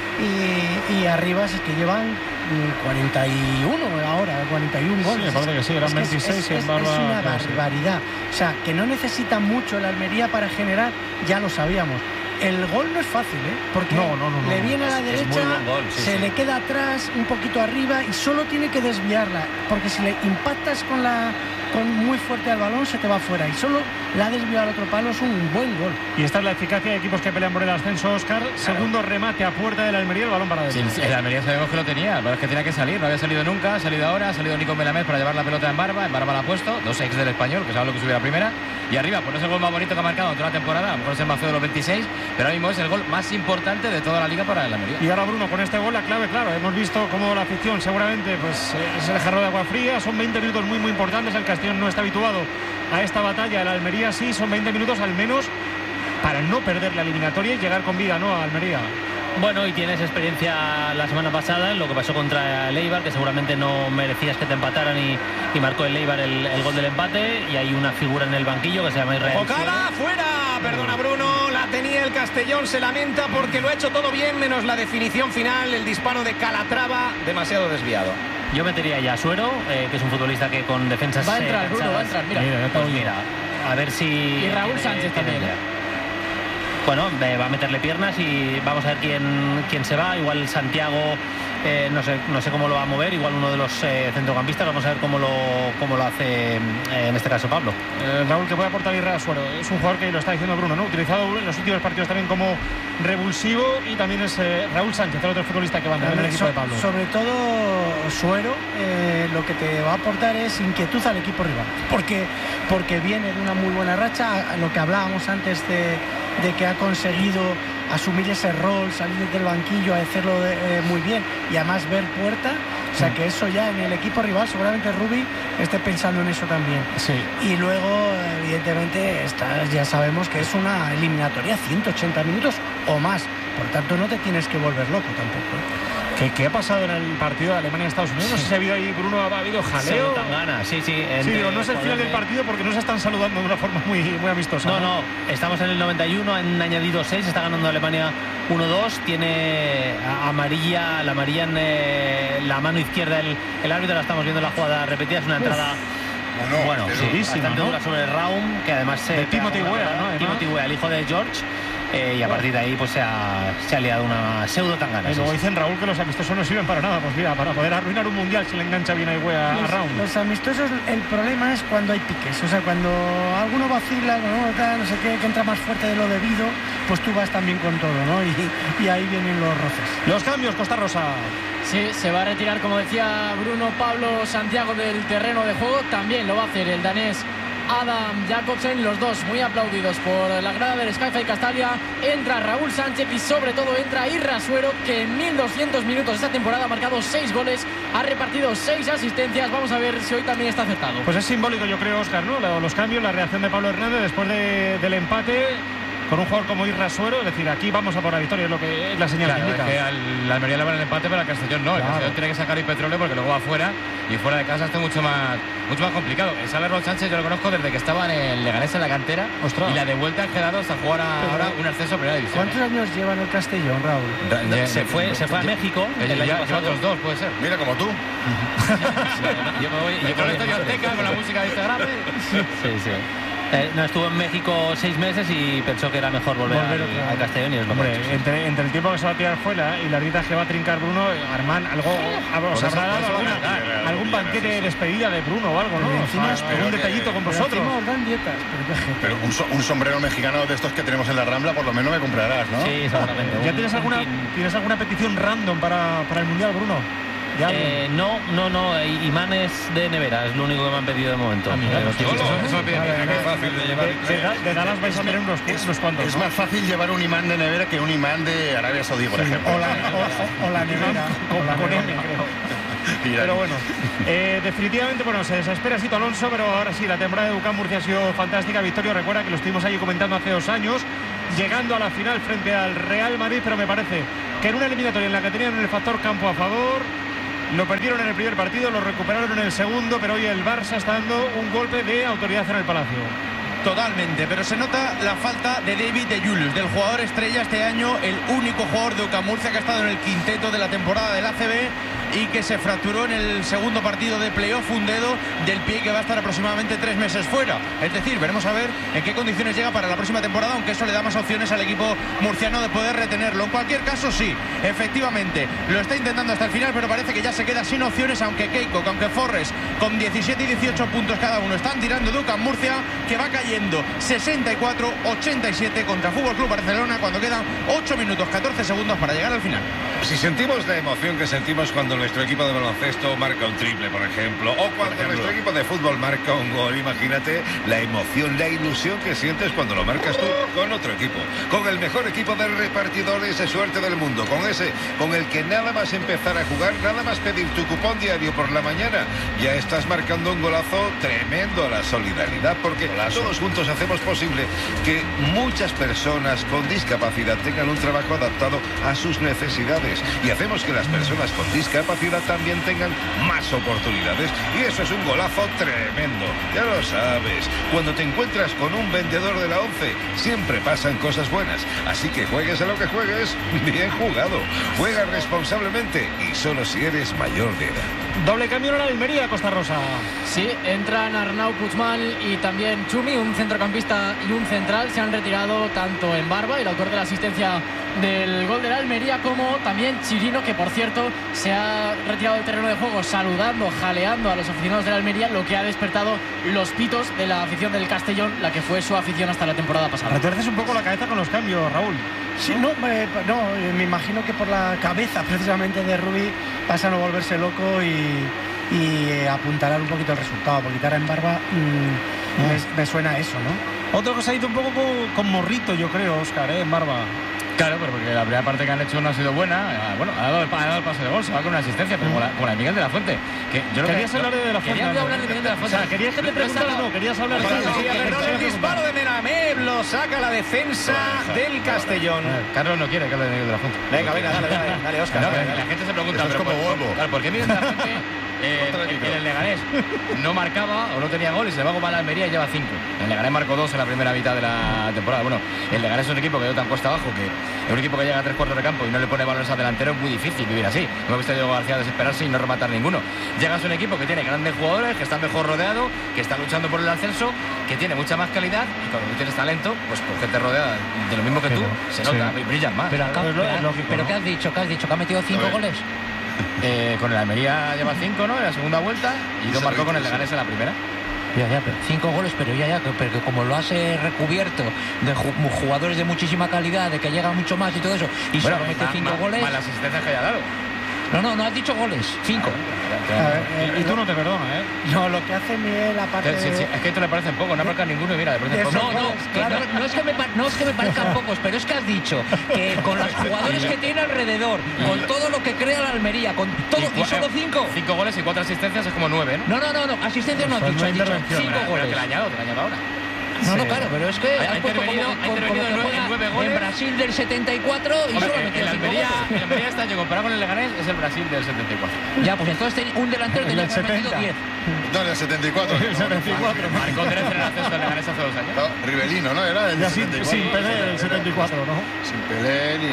y, y, y Arribas, es que llevan mm, cuarenta y uno ahora, cuarenta y uno goles. me parece que sí, eran Es que es- veintiséis es, y en es- Barba, es una claro, sí. barbaridad. O sea, que no necesita mucho el Almería para generar, ya lo sabíamos. El gol no es fácil, ¿eh? Porque No, no, no, le no. viene a la Es- es derecha, muy buen gol, sí, se sí. le queda atrás, un poquito arriba y solo tiene que desviarla. Porque si le impactas con la con muy fuerte al balón, se te va fuera. Y solo la ha desviado al otro palo, es un buen gol. Y esta es la eficacia de equipos que pelean por el ascenso, Óscar. Segundo remate a puerta de la Almería, el balón para Sí, adentro. el, el Almería sabemos que lo tenía, pero es que tenía que salir, no había salido nunca, ha salido ahora, ha salido Nico Melamed para llevar la pelota en Barba, en Barba la ha puesto, dos ex del Español, que sabe lo que subió la primera, y arriba, pues no es el gol más bonito que ha marcado en toda la temporada, a lo mejor es el más feo de los veintiséis, pero ahora mismo es el gol más importante de toda la liga para el Almería. Y ahora, Bruno, con este gol la clave, claro, hemos visto cómo la afición seguramente pues eh, es el jarro de agua fría, son veinte minutos muy muy importantes, el Castellón no está habituado a esta batalla, el Almería sí, son veinte minutos al menos para no perder la eliminatoria y llegar con vida, ¿no?, a Almería. Bueno, y tienes experiencia la semana pasada en lo que pasó contra el Eibar, que seguramente no merecías que te empataran y, y marcó el Eibar el, el gol del empate, y hay una figura en el banquillo que se llama Israel. Ocala, fuera. Perdona, Bruno. La tenía el Castellón. Se lamenta porque lo ha hecho todo bien, menos la definición final. El disparo de Calatrava, demasiado desviado. Yo metería ya a Suero, eh, que es un futbolista que con defensas Va a entrar, eh, Bruno, va a entrar, mira. Mira, ya te pues oigo. mira, a ver si... Y Raúl tiene- Sánchez tiene también, idea. ¿eh? Bueno, eh, va a meterle piernas y vamos a ver quién, quién se va. Igual Santiago, eh, no sé, no sé cómo lo va a mover. Igual uno de los eh, centrocampistas. Vamos a ver cómo lo, cómo lo hace, eh, en este caso, Pablo. Eh, Raúl, que puede aportar Israel Suero. Es un jugador que lo está diciendo Bruno, ¿no? Utilizado en los últimos partidos también como revulsivo, y también es eh, Raúl Sánchez, el otro futbolista que va a entrar en el equipo de Pablo. Sobre todo Suero, eh, lo que te va a aportar es inquietud al equipo rival, porque, porque viene de una muy buena racha, a lo que hablábamos antes de, de que ha conseguido asumir ese rol, salir del banquillo, a hacerlo de- eh, muy bien y además ver puerta. O sea que eso ya en el equipo rival, seguramente Rubi esté pensando en eso también. Sí. Y luego, evidentemente, esta, ya sabemos que es una eliminatoria ciento ochenta minutos o más. Por tanto, no te tienes que volver loco tampoco, ¿eh? ¿Qué, qué ha pasado en el partido de Alemania-Estados Unidos? No sé si ha habido ahí, Bruno, ha habido jaleo. Se ganas, sí, sí. Sí, entre digo, no es el final del jugadores de- partido porque no se están saludando de una forma muy, muy amistosa. No, no, estamos en el noventa y uno, han añadido seis, está ganando Alemania uno dos, tiene a- amarilla, la amarilla en eh, la mano izquierda, el, el árbitro, la estamos viendo en la jugada repetida, es una entrada... Bueno, bueno, pero- sí, durísima, bastante ¿no? dura sobre Raum, que además se De pega Timothy una Weah, patada. ¿no? Además. Timothy Weah, el hijo de George, eh, y a partir de ahí pues se ha, se ha liado una pseudo tangana. Y sí, luego sí. dicen, Raúl, que los amistosos no sirven para nada. Pues mira, para poder arruinar un mundial se le engancha bien a Higuea a Los, Raúl. los amistosos, el problema es cuando hay piques. O sea, cuando alguno vacila, no, tal, no sé qué, que entra más fuerte de lo debido, pues tú vas también con todo, ¿no? Y, y ahí vienen los roces. Los cambios, Costa Rosa. Sí, se va a retirar, como decía Bruno, Pablo Santiago del terreno de juego. También lo va a hacer el danés Adam Jakobsen, los dos muy aplaudidos por la grada del Skyfy Castalia. Entra Raúl Sánchez y sobre todo entra Irra Suero, que en mil doscientos minutos esta temporada ha marcado seis goles, ha repartido seis asistencias. Vamos a ver si hoy también está acertado. Pues es simbólico, yo creo, Óscar, ¿no? Los cambios, la reacción de Pablo Hernández después de- del empate. con un jugador como Isra Suero, es decir, aquí vamos a por la victoria, es lo que es la señal claro, que indica. Es que al, la Almería le van el empate, pero al Castellón no. El Claro. Castellón tiene que sacar el petróleo porque luego va afuera y fuera de casa está mucho más mucho más complicado. El Salerno Sánchez yo lo conozco desde que estaba en el Leganés en la cantera. Ostras. Y la de vuelta han quedado hasta jugar a- Pero, ahora un ascenso a primera división. ¿Cuántos años lleva en el Castellón, Raúl? Ya- Se fue, se fue a México. Eh, el ya- año lleva pasado. otros dos, puede ser. Mira como tú. Yo me voy. Y con el Estadio Azteca, con la música de Instagram. Sí, sí. Eh, no, estuvo en México seis meses y pensó que era mejor volver, Volver al, otra vez. al Castellón y es lo que ha Hombre, hecho, sí. entre, entre el tiempo que se va a tirar fuera y las dietas que va a trincar Bruno, Armán, algo os eso- habrá por dado eso alguna- van a ganar. algún banquete de despedida de Bruno o algo, ¿no? Y encima O sea, espero algún que- detallito con Pero vosotros. encima os dan dietas, pero qué gente. Pero un, so- un sombrero mexicano de estos que tenemos en la Rambla, por lo menos me comprarás, ¿no? Sí, seguramente. ¿Ya Un- tienes un alguna, pin. tienes alguna petición random para, para el Mundial, Bruno? ¿De algo? Eh, no, no, no, eh, imanes de nevera, es lo único que me han pedido de momento. Ah, mira, Eh, los pues típicos- Eso, eso me pide Vale, mi hija, vale. que es fácil de llevar. De, de- de Dallas vais a tener unos, unos cuantos. Es ¿no? más fácil llevar un imán de nevera que un imán de Arabia Saudí, por ejemplo. O la, o, o la nevera. Con, o la con nevera. M, creo. Mira, Pero bueno, eh, definitivamente, bueno, se desespera Sito Alonso, pero ahora sí, la temporada de Ducán Murcia ha sido fantástica. Victoria, recuerda que lo estuvimos ahí comentando hace dos años, llegando a la final frente al Real Madrid, pero me parece que en una eliminatoria en la que tenían el factor campo a favor, lo perdieron en el primer partido, lo recuperaron en el segundo, pero hoy el Barça está dando un golpe de autoridad en el Palacio. Totalmente, pero se nota la falta de David de Julius, del jugador estrella este año, el único jugador de UCAM Murcia que ha estado en el quinteto de la temporada del A C B y que se fracturó en el segundo partido de playoff un dedo del pie que va a estar aproximadamente tres meses fuera. Es decir, veremos a ver en qué condiciones llega para la próxima temporada, aunque eso le da más opciones al equipo murciano de poder retenerlo. En cualquier caso, sí, efectivamente, lo está intentando hasta el final, pero parece que ya se queda sin opciones, aunque Keiko, aunque Forres, con diecisiete y dieciocho puntos cada uno, están tirando de UCAM Murcia, que va cayendo sesenta y cuatro a ochenta y siete contra Fútbol Club Barcelona cuando quedan ocho minutos catorce segundos para llegar al final. Si sentimos la emoción que sentimos cuando nuestro equipo de baloncesto marca un triple, por ejemplo, o cuando nuestro equipo de fútbol marca un gol, imagínate la emoción, la ilusión que sientes cuando lo marcas tú con otro equipo, con el mejor equipo de repartidores de suerte del mundo, con ese con el que nada más empezar a jugar, nada más pedir tu cupón diario por la mañana, ya estás marcando un golazo tremendo a la solidaridad, porque todos juntos hacemos posible que muchas personas con discapacidad tengan un trabajo adaptado a sus necesidades y hacemos que las personas con discapacidad también tengan más oportunidades, y eso es un golazo tremendo, ya lo sabes. Cuando te encuentras con un vendedor de la ONCE siempre pasan cosas buenas, así que juegues a lo que juegues, bien jugado, juega responsablemente y solo si eres mayor de edad. Doble cambio en la Almería, Costa Rosa. Sí, entran Arnau Puigmal y también Chumi, un centrocampista y un central. Se han retirado tanto en Barba, el autor de la asistencia del gol de la Almería, como también Chirino, que por cierto se ha retirado del terreno de juego saludando, jaleando a los aficionados de la Almería, lo que ha despertado los pitos de la afición del Castellón, la que fue su afición hasta la temporada pasada. Retuerces un poco la cabeza con los cambios, Raúl. Sí, no, eh, no, eh, me imagino que por la cabeza precisamente de Rubí pasa a no volverse loco y, y eh, apuntalar un poquito el resultado, porque cara en Barba mmm, me, me suena a eso, ¿no? Otro que se ha ido un poco con, con morrito, yo creo, Óscar, ¿eh? En Barba. Claro, pero porque la primera parte que han hecho no ha sido buena. Bueno, ha dado el, ha dado el pase de gol, se va con una asistencia, pero como la, como la de Miguel de la Fuente. Que yo lo Querías que, hablar de, de la Fuente. Quería hablar de Miguel de la Fuente. O sea, querías que te preguntara, no, querías hablar de El disparo de Menameb lo saca la defensa del Castellón. Carlos no quiere que hable de Miguel de la Fuente. Venga, venga, dale, dale, dale, Óscar. No, dale, la dale. gente se pregunta, Eso es pero como por, Volvo. claro, ¿por qué Miguel de la Fuente eh, en el Leganés no marcaba o no tenía gol y se va a la Almería y lleva cinco? El Leganés marcó dos en la primera mitad de la temporada. Bueno, el Leganés es un equipo que dio tan cuesta abajo, que es un equipo que llega a tres cuartos de campo y no le pone balones al delantero, es muy difícil vivir así. Hemos visto a Diego García desesperarse y no rematar ninguno. Llegas a un equipo que tiene grandes jugadores, que está mejor rodeado, que está luchando por el ascenso, que tiene mucha más calidad, y cuando tú tienes talento, pues con gente rodeada de lo mismo que tú, se nota, sí. y brillan más. Pero, acá- Es lo- es pero- lógico, pero ¿no? ¿qué has dicho? ¿Qué has dicho? ¿Que ha metido cinco A ver. goles? Eh, con el Almería lleva cinco, ¿no? En la segunda vuelta, y dos marcó con el Leganés en la primera. Ya, ya, pero cinco goles, pero ya, ya, que- pero que como lo has eh, recubierto de ju- jugadores de muchísima calidad, de que llega mucho más y todo eso, y Bueno, solo mete ma- cinco ma- goles. más las asistencias que haya dado. No, no, no has dicho goles, cinco. A ver, eh, Y tú no te perdonas, ¿eh? No, lo que hace Miguel, aparte Sí, sí, de... es que esto le parece poco, no marca ninguno y mira, le parece Eso, poco. No, no, goles, que claro. no, no es que me, pa- no es que me parezcan pocos, pero es que has dicho que con los jugadores que tiene alrededor, con todo lo que crea la Almería, con todo, y cua- solo eh, cinco. Cinco goles y cuatro asistencias es como nueve, ¿no? No, no, no, no, asistencia no has Eso es dicho, una has dicho intervención. cinco Pero goles. que le añado, te le añado ahora. No, no, claro, pero es que ha intervenido, ha intervenido en nueve, nueve goles. En Brasil del setenta y cuatro y Hombre, solo metió el cinco Almería, goles. el Almería este año comparado con el Leganés es el Brasil del setenta y cuatro. Ya, pues entonces un delantero tenía que haber metido diez. No, en el setenta y cuatro. El setenta y cuatro. Marcó tres en el ascenso del Leganés hace dos años. No, Rivelino, ¿no? Era el Ya sin, setenta y cuatro. sin Pelé, el setenta y cuatro, ¿no? Sin Pelé ni...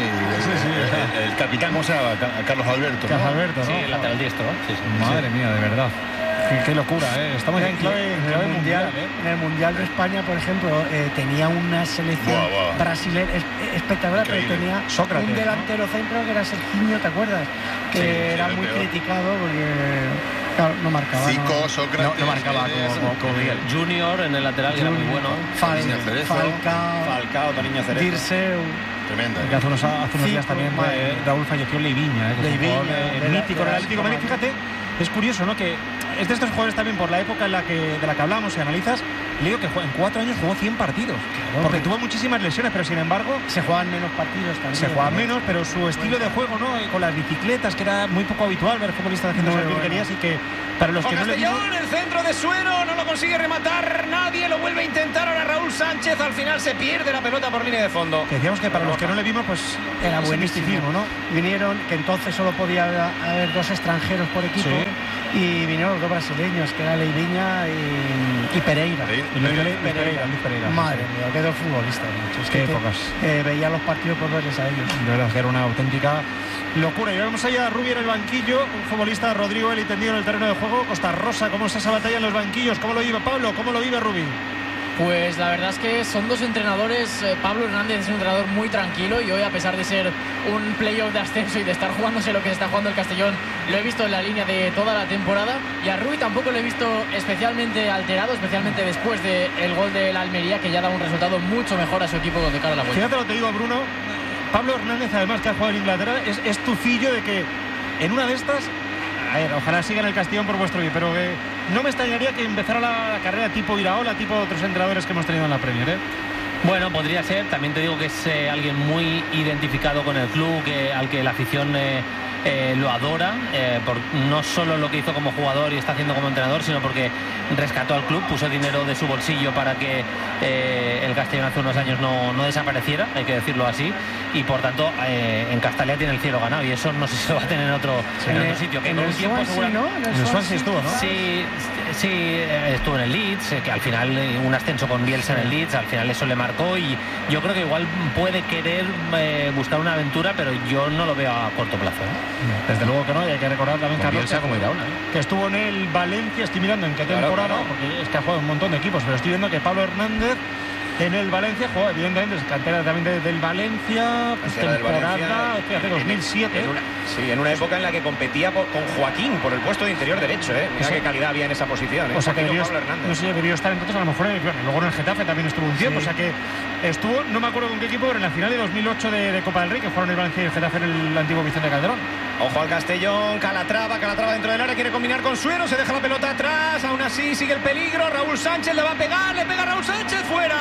El, el capitán, ¿cómo se llama? Carlos Alberto. Carlos ¿no? Alberto, ¿no? Sí, el lateral diestro. Sí, sí. Madre mía, de verdad. Qué, qué locura, ¿eh? Estamos ya en clave, en En clave el mundial, mundial, ¿eh? en el mundial de España, por ejemplo, eh, tenía una selección Buah, buah. brasileña es- espectacular, Increíble. pero tenía Sócrates, un delantero centro que era Serginho, ¿te acuerdas? Que Sí, sí, era el muy peor. criticado porque claro, no marcaba. Zico, no. Sócrates... No, no marcaba Guedes, como, como, como Miguel. Junior en el lateral, que era muy bueno. Fal- Niño Cerezo. Falcao, Falcao, Toniño Cerezo. Dirseu. Tremenda. Que hace unos, hace unos Sí, días también pues, eh, madre. Raúl falleció Leiviña, ¿eh? Que es un Leiviña, jugador, eh, de la- mítico de del la Atlético de Madrid. Fíjate, es curioso, ¿no? Que es de estos jugadores también por la época en la que, de la que hablamos, si analizas, le digo que jue- en cuatro años jugó cien partidos. Porque tuvo muchísimas lesiones, pero sin embargo Se juegan menos partidos también. se juegan menos, pero su estilo de juego, ¿no? Eh, Con las bicicletas, que era muy poco habitual ver futbolistas haciendo Muy esas bueno. virguerías, y que para los Con que no le vimos... Castellón, el centro de Suero, no lo consigue rematar nadie, lo vuelve a intentar ahora Raúl Sánchez, al final se pierde la pelota por línea de fondo. Que decíamos que para los que no le vimos, pues Era ese buenísimo, misticismo, ¿no? Vinieron, que entonces solo podía haber, haber dos extranjeros por equipo, Sí. y vinieron los dos brasileños, que era Leiviña y, y Pereira. Y Luis Pereira, Luis Pereira, Luis Pereira, Madre sí. mía, qué dos futbolistas, macho. Es Qué que te- épocas. eh, veía los partidos por verles a ellos. De verdad que era una auténtica locura. Y vemos allá a Rubi en el banquillo, un futbolista, Rodrigo Eli, tendido en el terreno de juego. Costa Rosa, ¿cómo está esa batalla en los banquillos? ¿Cómo lo vive Pablo? ¿Cómo lo vive Rubi? Pues la verdad es que son dos entrenadores. eh, Pablo Hernández es un entrenador muy tranquilo y hoy, a pesar de ser un playoff de ascenso y de estar jugándose lo que se está jugando el Castellón, lo he visto en la línea de toda la temporada. Y a Rui tampoco lo he visto especialmente alterado, especialmente después del gol de la Almería, que ya da un resultado mucho mejor a su equipo de cara a la vuelta. Fíjate lo que te digo, Bruno. Pablo Hernández, además, que ha jugado en Inglaterra, es, es tufillo de que en una de estas, a ver, ojalá siga en el Castellón por vuestro bien, pero que no me extrañaría que empezara la, la carrera tipo Iraola, tipo otros entrenadores que hemos tenido en la Premier, ¿eh? Bueno, podría ser. También te digo que es eh, alguien muy identificado con el club, que, al que la afición eh, eh, lo adora, eh, por no solo lo que hizo como jugador y está haciendo como entrenador, sino porque rescató al club, puso dinero de su bolsillo para que eh, el Castellón hace unos años no, no desapareciera, hay que decirlo así, y por tanto eh, en Castalia tiene el cielo ganado, y eso no sé si se va a tener en otro, Sí. en En otro el- sitio. Que en con el un tiempo Swansea, seguramente- ¿no? En el En el Swansea estuvo, ¿no? Sí, sí, eh, estuvo en el Leeds, eh, que al final eh, un ascenso con Bielsa en el Leeds, al final eso le marcó, y yo creo que igual puede querer eh, buscar una aventura, pero yo no lo veo a corto plazo. ¿eh? Desde luego que no, y hay que recordar también, Con Carlos, Bielsa que, como Iraola, ¿eh? que estuvo en el Valencia, estoy mirando en qué Claro, temporada, claro. porque es que ha jugado en un montón de equipos, pero estoy viendo que Pablo Hernández en el Valencia jugó, evidentemente, es cantera también de- del Valencia, pues, Cantera del temporada, Valencia, fíjate, en- dos mil siete. En una, sí, en una época en la que competía por- con Joaquín por el puesto de interior derecho, ¿eh? Mira Eso- qué calidad había en esa posición, ¿eh? O sea que Joaquín o debió, Pablo Hernández. no sé, debió estar entonces a lo mejor en el, bueno, luego en el Getafe también estuvo un tiempo, Sí. o sea que estuvo, no me acuerdo con qué equipo, pero en la final de dos mil ocho de, de Copa del Rey, que fueron el Valencia y el Getafe en el antiguo Vicente Calderón. Ojo al Castellón, Calatrava, Calatrava dentro del área, quiere combinar con Suero, se deja la pelota atrás, aún así sigue el peligro, Raúl Sánchez le va a pegar, le pega Raúl Sánchez,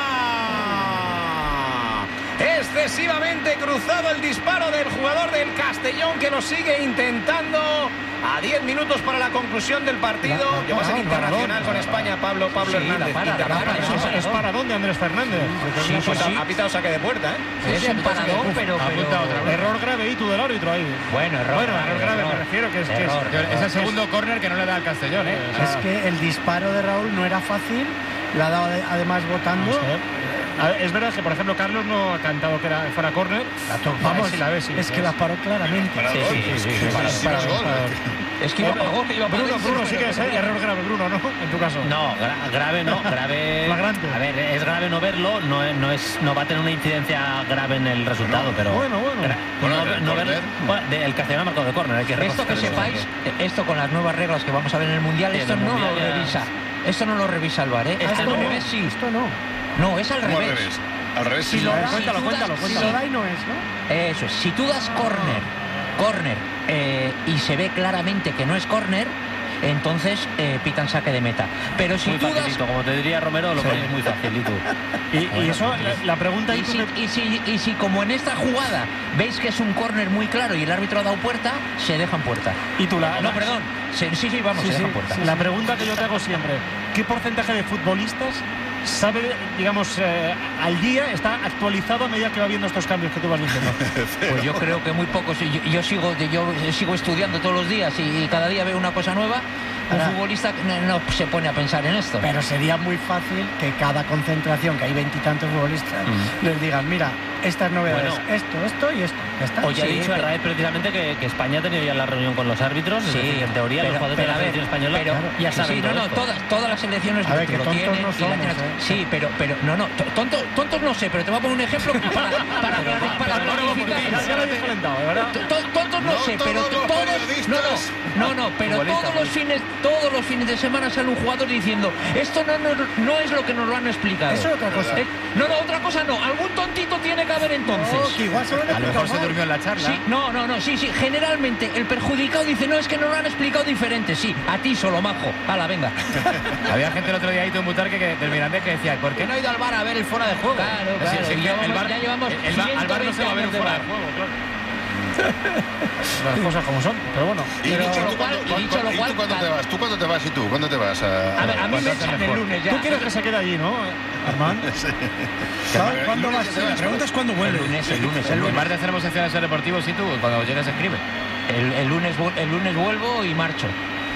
fuera. Excesivamente cruzado el disparo del jugador del Castellón, que lo sigue intentando. A diez minutos para la conclusión del partido. La- la- Yo va a ser la- internacional la- con España, Pablo, Pablo Sí, Hernández. la para, la Internacional. para, Es, es para dónde, Andrés Fernández. Sí, Pues sí, sí. ha ha pitado saque de puerta, ¿eh? Es un paradón, pero, Apunta otra pero... vez. Error grave y tú del árbitro ahí. Bueno, error Bueno, grave, error grave, error. me refiero, que es, que es- Error, que Es el segundo córner que no le da al Castellón, ¿eh? O sea, Es que el disparo de Raúl no era fácil, la ha dado de- además votando. Vamos a ver. A ver, es verdad que, por ejemplo, Carlos no ha cantado que era, fuera córner. Vamos, si la ves, sí, es que la paró claramente. Sí, sí, sí, sí, sí. Para, si no es gol. Es que iba para gol, iba para Bruno, dentro, Bruno, sí pero- que es, ¿eh? Error grave, Bruno, ¿no? En tu caso. No, gra- grave no, grave. Flagrante. A ver, es grave no verlo, no es, no es, no va a tener una incidencia grave en el resultado, pero. bueno, bueno. gra- Bueno, no, el no verlo. córner. Bueno, de- el Castellón ha marcado de córner, hay que Esto que reconocerlo. sepáis, esto con las nuevas reglas que vamos a ver en el Mundial, Sí, esto en el no Mundial lo ya- revisa. Esto no lo revisa el VAR, ¿eh? Esto Al no. revés sí. Esto no. No, es al ¿Cómo al revés. revés? Al revés, Si sí. lo A ver, das- cuéntalo, si tú cuéntalo, das- Si cuéntalo. lo da y no es, ¿no? Eso es, si tú das córner, córner, eh, y se ve claramente que no es córner, entonces eh, pitan saque de meta. Pero si Muy tú das... facilito, como te diría Romero, lo pones muy facilito. Y, y eso, la, la pregunta ahí Y tú si, que- y, si, y si como en esta jugada veis que es un córner muy claro y el árbitro ha dado puerta, se dejan puerta. y tú la, No, la- perdón. Se- sí, sí, vamos, Sí, se sí, dejan puerta. La pregunta que yo te hago siempre, ¿qué porcentaje de futbolistas sabe, digamos, eh, al día, está actualizado a medida que va viendo estos cambios que tú vas diciendo. Pues yo creo que muy pocos. Yo, yo sigo yo sigo estudiando todos los días y, y cada día veo una cosa nueva. Un Ahora, futbolista no, no se pone a pensar en esto. Pero sería muy fácil que cada concentración, que hay veintitantos futbolistas, mm. les digan, mira, estas novedades, bueno, esto, esto y esto. ¿Está? Hoy ha sí, dicho Herrera precisamente que, que España ha tenido ya la reunión con los árbitros, sí, es decir, en teoría pero, los jugadores pero, de la selección española pero, ya sí, saben sí, no, no, todas, todas las selecciones a ver, que lo tontos tienen. no somos, la, ¿eh? Sí, pero, pero, no, no, tontos, tontos no sé, pero te voy a poner un ejemplo para, para, para, para clarificar. Tontos no sé, pero todos, no, no, no, no, pero todos los fines, todos los fines de semana sale un jugador diciendo, esto no, no, no es lo que nos lo han explicado. Eso es otra cosa. Eh, no, no, otra cosa no. Algún tontito tiene que haber entonces. No, que igual se lo han A lo mejor se durmió en la charla. Sí, no, no, no, sí, sí. Generalmente el perjudicado dice, no, es que nos lo han explicado diferente. Sí, a ti solo, majo. Hala, venga. Había gente el otro día ahí en Butarque que del Mirandés que decía, ¿por qué no ha ido al bar a ver el fuera de juego? Claro, Es claro. decir, Ya el llevamos- bar, ya llevamos el, el bar- al bar no se va a ver un ciento veinte fuera de años de juego, claro. Las cosas como son, pero bueno. ¿Y, Pero y tú, lo cual- cuándo- y dicho lo y cuál, tú cuándo te cada- vas? ¿Tú cuándo te vas? ¿Y tú cuándo te vas? A, A ver, a mí me ¿Cuánto hace echan el mejor? lunes ya. Tú quieres que se quede allí, ¿no, Armand? Sí. ¿Sabes cuándo lunes vas? ya te vas, La pregunta es cuándo El vuelve. lunes, el lunes, el En lunes. lugar de hacer emociones en deportivos, sí, tú, cuando llegues escribe. El, el lunes, vu- el lunes vuelvo y marcho.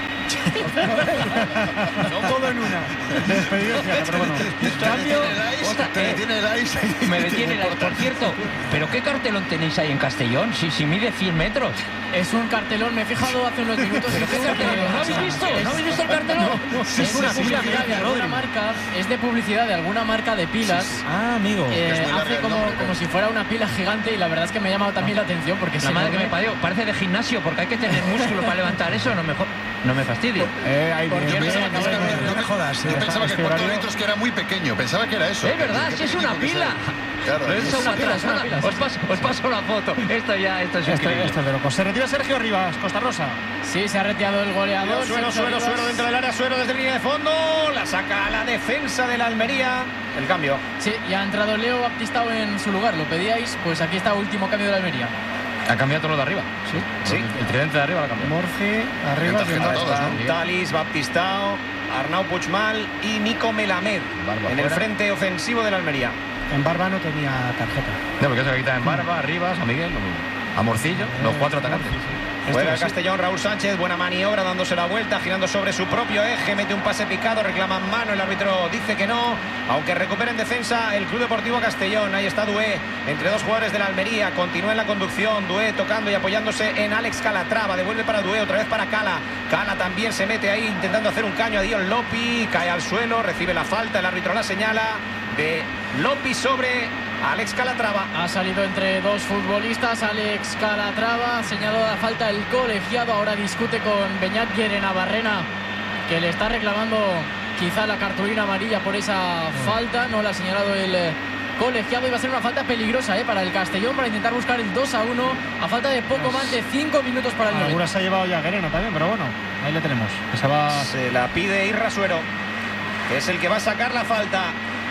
Todo en una. Despedidos ya, pero bueno. Cambio. Te detiene el ice. Me detiene la... Por cierto, ¿pero qué cartelón tenéis ahí en Castellón? Si, si mide cien metros. Es un cartelón, me he fijado hace unos minutos. ¿Pero qué cartelón? ¿No habéis visto? ¿No habéis visto el cartelón? Es una publicidad de alguna marca, es de publicidad de alguna marca de pilas. Ah, amigo. Eh, Es muy larga hace el como, nombre, como pero- si fuera una pila gigante y la verdad es que me ha llamado también la atención porque La es madre que me enorme. parió. Parece de gimnasio porque hay que tener músculo para levantar eso. No, mejor, no me fastidie. Eh, ahí Porque viene. yo Pensaba que Bien, era- bien, No me jodas. Yo eh. pensaba que este el cuarto de horario- litros que era muy pequeño. Pensaba que era eso. Es verdad, Qué si es pequeño una que pila. Claro, Lo he es- hecho una pila, es una atrás. pila, sí. Os paso, os paso la foto. Esto ya, esto es Esto, increíble. esto es de loco. Se retira Sergio Rivas, Costa Rosa. Sí, se ha retirado el goleador. Suero, Sergio suero, Rivas. suero dentro del área, suero desde línea de fondo. La saca a la defensa de la Almería. El cambio. Sí, y ha entrado Leo Baptistao en su lugar. Lo pedíais, pues aquí está último cambio de la Almería. Ha cambiado todo lo de arriba. Sí. El, el tridente de arriba lo ha cambiado. Morci, arriba. tarjeta bien. todos, ¿no? Talis, Baptistao, Arnau Puigmal y Nico Melamed Barba en el fuera. frente ofensivo de la Almería. En Barba no tenía tarjeta. No, porque eso que quitan en Barba, Arribas, a Miguel, a Morcillo, los cuatro atacantes. Juega el Castellón, Raúl Sánchez, buena maniobra, dándose la vuelta, girando sobre su propio eje, mete un pase picado, reclama mano, el árbitro dice que no, aunque recupera en defensa el Club Deportivo Castellón. Ahí está Dué, entre dos jugadores de la Almería, continúa en la conducción, Dué tocando y apoyándose en Alex Calatrava, devuelve para Dué, otra vez para Cala, Cala también se mete ahí intentando hacer un caño a Dion Lopi, cae al suelo, recibe la falta, el árbitro la señala de Lopi sobre Alex Calatrava. Ha salido entre dos futbolistas, Alex Calatrava, ha señalado la falta el colegiado, ahora discute con Beñat Navarrena, que le está reclamando quizá la cartulina amarilla por esa falta, no la ha señalado el eh, colegiado, y va a ser una falta peligrosa eh, para el Castellón, para intentar buscar el dos a uno a falta de poco más de cinco minutos para el noventa. Algunas se ha llevado ya Guereno también, pero bueno, ahí le tenemos. Que se va... Se la pide Irra Suero, que es el que va a sacar la falta,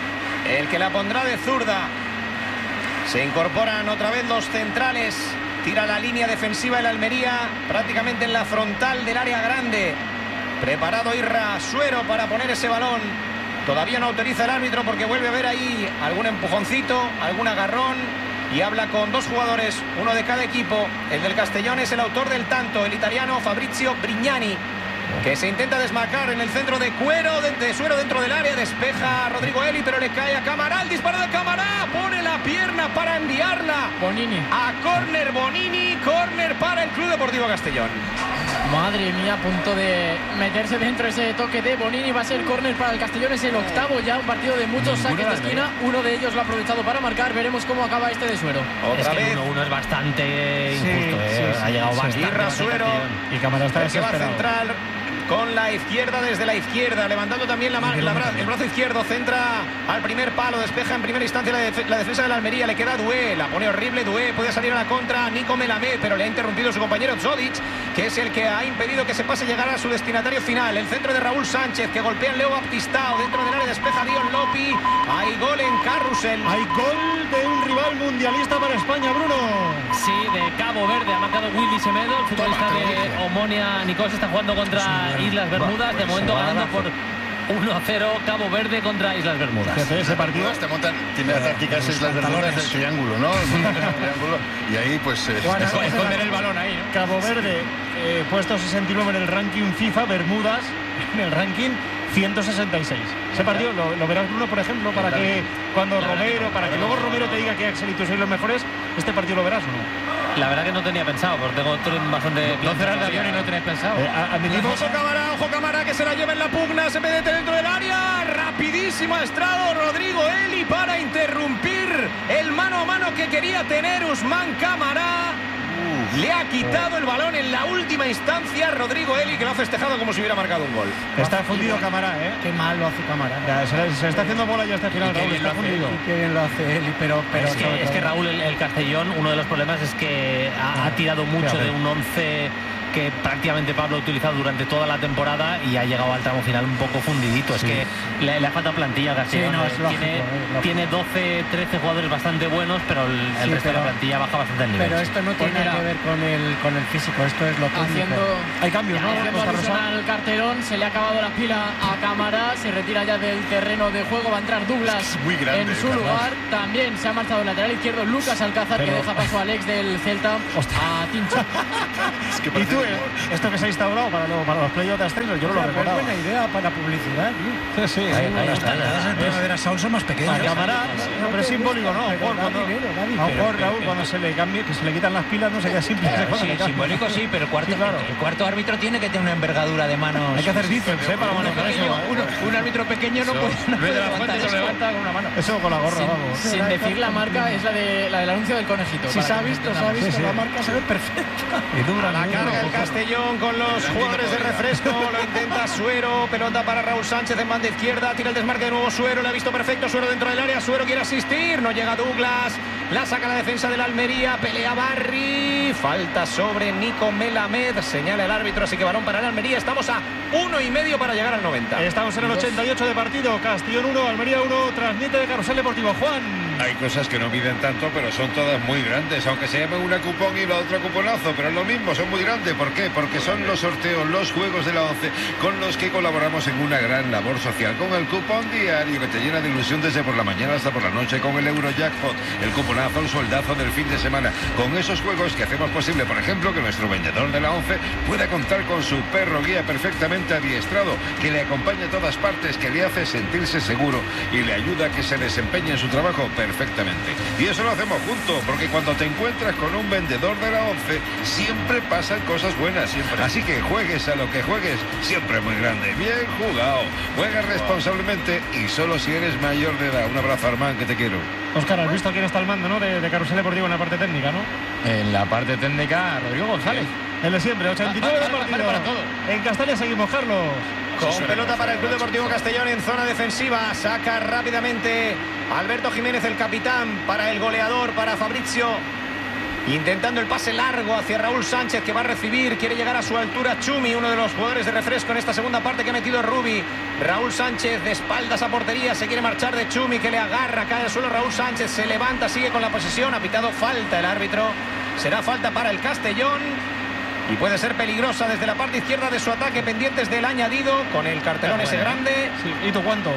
el que la pondrá de zurda. Se incorporan otra vez los centrales. Tira la línea defensiva de la Almería, prácticamente en la frontal del área grande. Preparado Irra Suero para poner ese balón. Todavía no autoriza el árbitro porque vuelve a ver ahí algún empujoncito, algún agarrón. Y habla con dos jugadores, uno de cada equipo. El del Castellón es el autor del tanto, el italiano Fabrizio Brignani, que se intenta desmarcar en el centro de Cuero, de, de Suero dentro del área, despeja a Rodrigo Eli, pero le cae a Camará, el disparo de Camará, pone la pierna para enviarla Bonini a córner. Bonini, córner para el Club Deportivo Castellón. Madre mía, a punto de meterse dentro ese toque de Bonini, va a ser córner para el Castellón, es el octavo ya, un partido de muchos saques de esquina, uno de ellos lo ha aprovechado para marcar, veremos cómo acaba este de Suero. Otra es que vez. uno uno es bastante Sí, injusto, ¿eh? sí, sí, ha llegado sí. bastante. Irra más el Suero. Castellón. Y Cámara está El que va a desesperado. centrar con la izquierda desde la izquierda, levantando también la, ma- la bra- el brazo izquierdo, centra al primer palo, despeja en primera instancia la, def- la defensa de la Almería, le queda Dué, la pone horrible Dué, puede salir a la contra Nico Melamed, pero le ha interrumpido su compañero Zodic, que es el que ha impedido que se pase llegar a su destinatario final. El centro de Raúl Sánchez, que golpea en Leo Baptistao, dentro del área despeja Dion Lopi, hay gol en Carrusel. Hay gol de un rival mundialista para España, Bruno. Sí, de Cabo Verde ha marcado Willy Semedo, el futbolista Toma, te lo de dije. Omonia Nicosia, está jugando contra Islas Bermudas, de momento ganando por uno a cero Cabo Verde contra Islas Bermudas. Ese partido te montan, tiene la táctica Islas Bermudas del triángulo, ¿no? Triángulo, y ahí pues eh, bueno, es, esconder el balón ahí, ¿no? Cabo Verde eh, puesto sesenta y nueve en el ranking FIFA, Bermudas en el ranking ciento sesenta y seis. Ese partido lo, lo verás, Bruno, por ejemplo, para que cuando Romero, para que luego Romero te diga que Axel y tú sois los mejores, este partido lo verás, ¿o no? La verdad que no tenía pensado, porque tengo bastante... No cerrar de avión y no tenéis pensado. Eh, admitimos... Ojo Cámara, ojo Cámara, que se la lleva en la pugna, se mete dentro del área, rapidísimo ha estrado Rodrigo Eli para interrumpir el mano a mano que quería tener Usman Cámara. Le ha quitado el balón en la última instancia Rodrigo Eli, que lo ha festejado como si hubiera marcado un gol. Está fundido Cámara, ¿eh? Qué mal lo hace Cámara. Ya, se, se está haciendo bola ya hasta el final, Raúl, está fundido. Y qué bien lo hace Eli, pero... pero es, que, es que Raúl, el, el Castellón, uno de los problemas es que ha, ha tirado mucho de un once que prácticamente Pablo ha utilizado durante toda la temporada y ha llegado al tramo final un poco fundidito. Sí. Es que le, le ha faltado plantilla a Castellón. Sí, no, es lógico, tiene, es lógico. tiene doce, trece jugadores bastante buenos, pero el, el sí, resto pero, de la plantilla baja bastante el nivel. Pero esto no tiene nada que ver con el, con el físico, esto es lo técnico. Haciendo, Hay cambios, ¿no? Haciendo alusión al carterón, se le ha acabado la pila a Cámara, se retira ya del terreno de juego, va a entrar Douglas grande, en su Carlos. lugar. También se ha marchado el lateral izquierdo Lucas Alcázar, pero... que deja paso a Alex del Celta. Hostia. A Tincho. Es que ¿Y tú, eh, esto que se ha instaurado para, lo, para los playoffs de ascenso? Yo no lo recordaba. Es buena idea para publicidad, tío. Sí, sí. Ahí, ahí, Las talladas en Primavera Sound son más pequeñas. A Cámara, no, pero es simbólico, ¿no? A Juan, cuando, a Juan, Raúl, cuando se le cambie, que se le quitan las pilas, no se queda simple. Claro, sí, simbólico sí, pero el cuarto, sí, claro. el cuarto árbitro tiene que tener una envergadura de manos. Hay que hacer bíceps, ¿eh? Para manejar eso. Uno, un árbitro pequeño no puede, no puede levantar se eso. lo levanta con una mano. Eso con la gorra, sin, vamos. sin decir la marca, es la, de, la del anuncio del conejito. Si se ha visto, se ha visto, sí, sí. la marca se ve perfecta. Y dura, A la carga el Castellón con los jugadores de refresco, lo intenta Suero, pelota para Raúl Sánchez en banda izquierda, tira el desmarque de nuevo Suero, le ha visto perfecto, Suero dentro del área, Suero quiere asistir, no llega Douglas, la saca la defensa del Almería, pelea Barry, falta sobre Nico Melamed, señala el árbitro, así que balón para el Almería, estamos a uno y medio para llegar al noventa. Estamos en el ochenta y ocho de partido, Castellón uno, Almería uno, transmite de Carrusel Deportivo. Juan. Hay cosas que no miden tanto, pero son todas muy grandes, aunque se llame una cupón y la otra cuponazo, pero es lo mismo, son muy grandes. ¿Por qué? Porque son los sorteos, los juegos de la once, con los que colaboramos en una gran labor social, con el cupón diario que te llena de ilusión desde por la mañana hasta por la noche, con el Eurojackpot, el cuponazo, el sueldazo del fin de semana, con esos juegos que hacemos posible, por ejemplo, que nuestro vendedor de la once pueda contar con su perro guía perfectamente adiestrado, que le acompaña a todas partes, que le hace sentirse seguro y le ayuda a que se desempeñe en su trabajo perfectamente. Y eso lo hacemos juntos, porque cuando te encuentras con un vendedor de la once, siempre pasan cosas buenas. Siempre. Así que juegues a lo que juegues, siempre muy grande. Bien jugado. Juega responsablemente y solo si eres mayor de edad. Un abrazo, Armán, que te quiero. Óscar, has visto quién está al mando, ¿no? De, de Carrusel Deportivo en la parte técnica, ¿no? En la parte técnica, Rodrigo González. El de siempre, ochenta y nueve de partido. Para todo. En Castalia seguimos, Carlos. Con pelota para el Club Deportivo Castellón en zona defensiva. Saca rápidamente Alberto Jiménez, el capitán, para el goleador, para Fabrizio. Intentando el pase largo hacia Raúl Sánchez, que va a recibir. Quiere llegar a su altura Chumi, uno de los jugadores de refresco en esta segunda parte que ha metido Rubi. Raúl Sánchez de espaldas a portería. Se quiere marchar de Chumi, que le agarra. Cae al suelo Raúl Sánchez. Se levanta, sigue con la posesión. Ha pitado falta el árbitro. Será falta para el Castellón. Y puede ser peligrosa desde la parte izquierda de su ataque, pendientes del añadido, con el cartelón ese grande. Sí. ¿Y tú cuánto?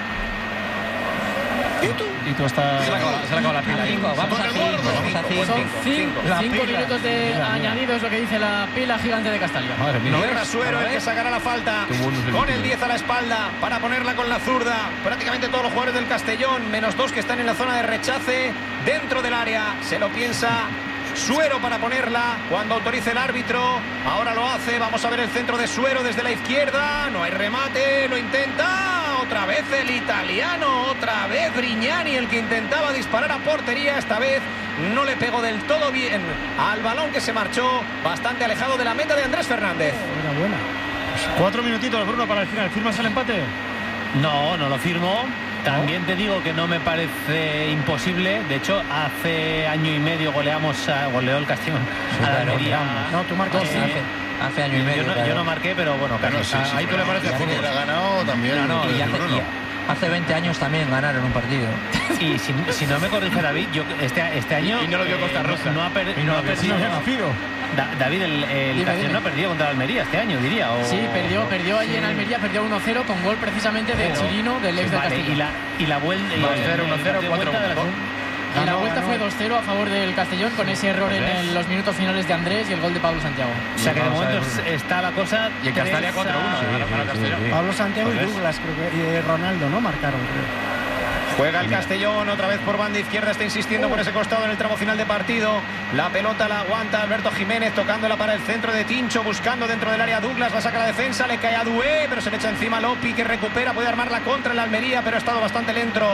¿Y tú? Y tú estás... Se le acaba, se le acaba la pila. Cinco, vamos a cinco, vamos a cinco. Son cinco, cinco minutos de añadido, es lo que dice la pila gigante de Castalia. Madre mía. No era Suero el que sacará la falta, con el diez a la espalda, para ponerla con la zurda. Prácticamente todos los jugadores del Castellón, menos dos que están en la zona de rechace, dentro del área. Se lo piensa Suero para ponerla cuando autorice el árbitro. Ahora lo hace, vamos a ver el centro de Suero desde la izquierda. No hay remate, lo intenta. Otra vez el italiano, otra vez Brignani, el que intentaba disparar a portería. Esta vez no le pegó del todo bien al balón, que se marchó bastante alejado de la meta de Andrés Fernández. Era buena. Cuatro minutitos, Bruno, para el final. ¿Firmas el empate? No, no lo firmo. También te digo que no me parece imposible. De hecho, hace año y medio goleamos a, goleó el Castellón a la Almería. No, tú marcas. Hace, hace año y medio. Yo no, claro. yo no marqué, pero bueno, casi. Bueno, sí, sí, Ahí tú le parece a que fútbol. ha ganado también. No, no, y hace, Bruno. y hace veinte años también ganaron un partido. Y si, si no me corrige David, yo este, este año Y no lo dio Costa Rosa. no ha, per, no ha perdido. Sí, nacido. Da, David, el, el Dime, Castellón dime. no ha perdido contra el Almería este año, diría. O... Sí, perdió, perdió allí en Almería, perdió uno cero con gol precisamente de Pero- Chirino, del ex del Vale, Castellón. y la, y la vuelta... dos cero, uno cero, cuatro uno. Y la vuelta fue dos cero a favor del Castellón con ese error en el- los minutos finales de Andrés y el gol de Pablo Santiago. O sea que de momento es- está la cosa... Y en Castalia tres cuatro uno. a- ganó Castellón. Pablo Santiago y Pues Douglas, creo que, y eh, Ronaldo, ¿no? Marcaron, creo. Juega el Castellón otra vez por banda izquierda, está insistiendo por ese costado en el tramo final de partido. La pelota la aguanta Alberto Jiménez, tocándola para el centro de Tincho, buscando dentro del área Douglas, la saca la defensa, le cae a Dué, pero se le echa encima Lopi, que recupera, puede armar la contra en la Almería, pero ha estado bastante lento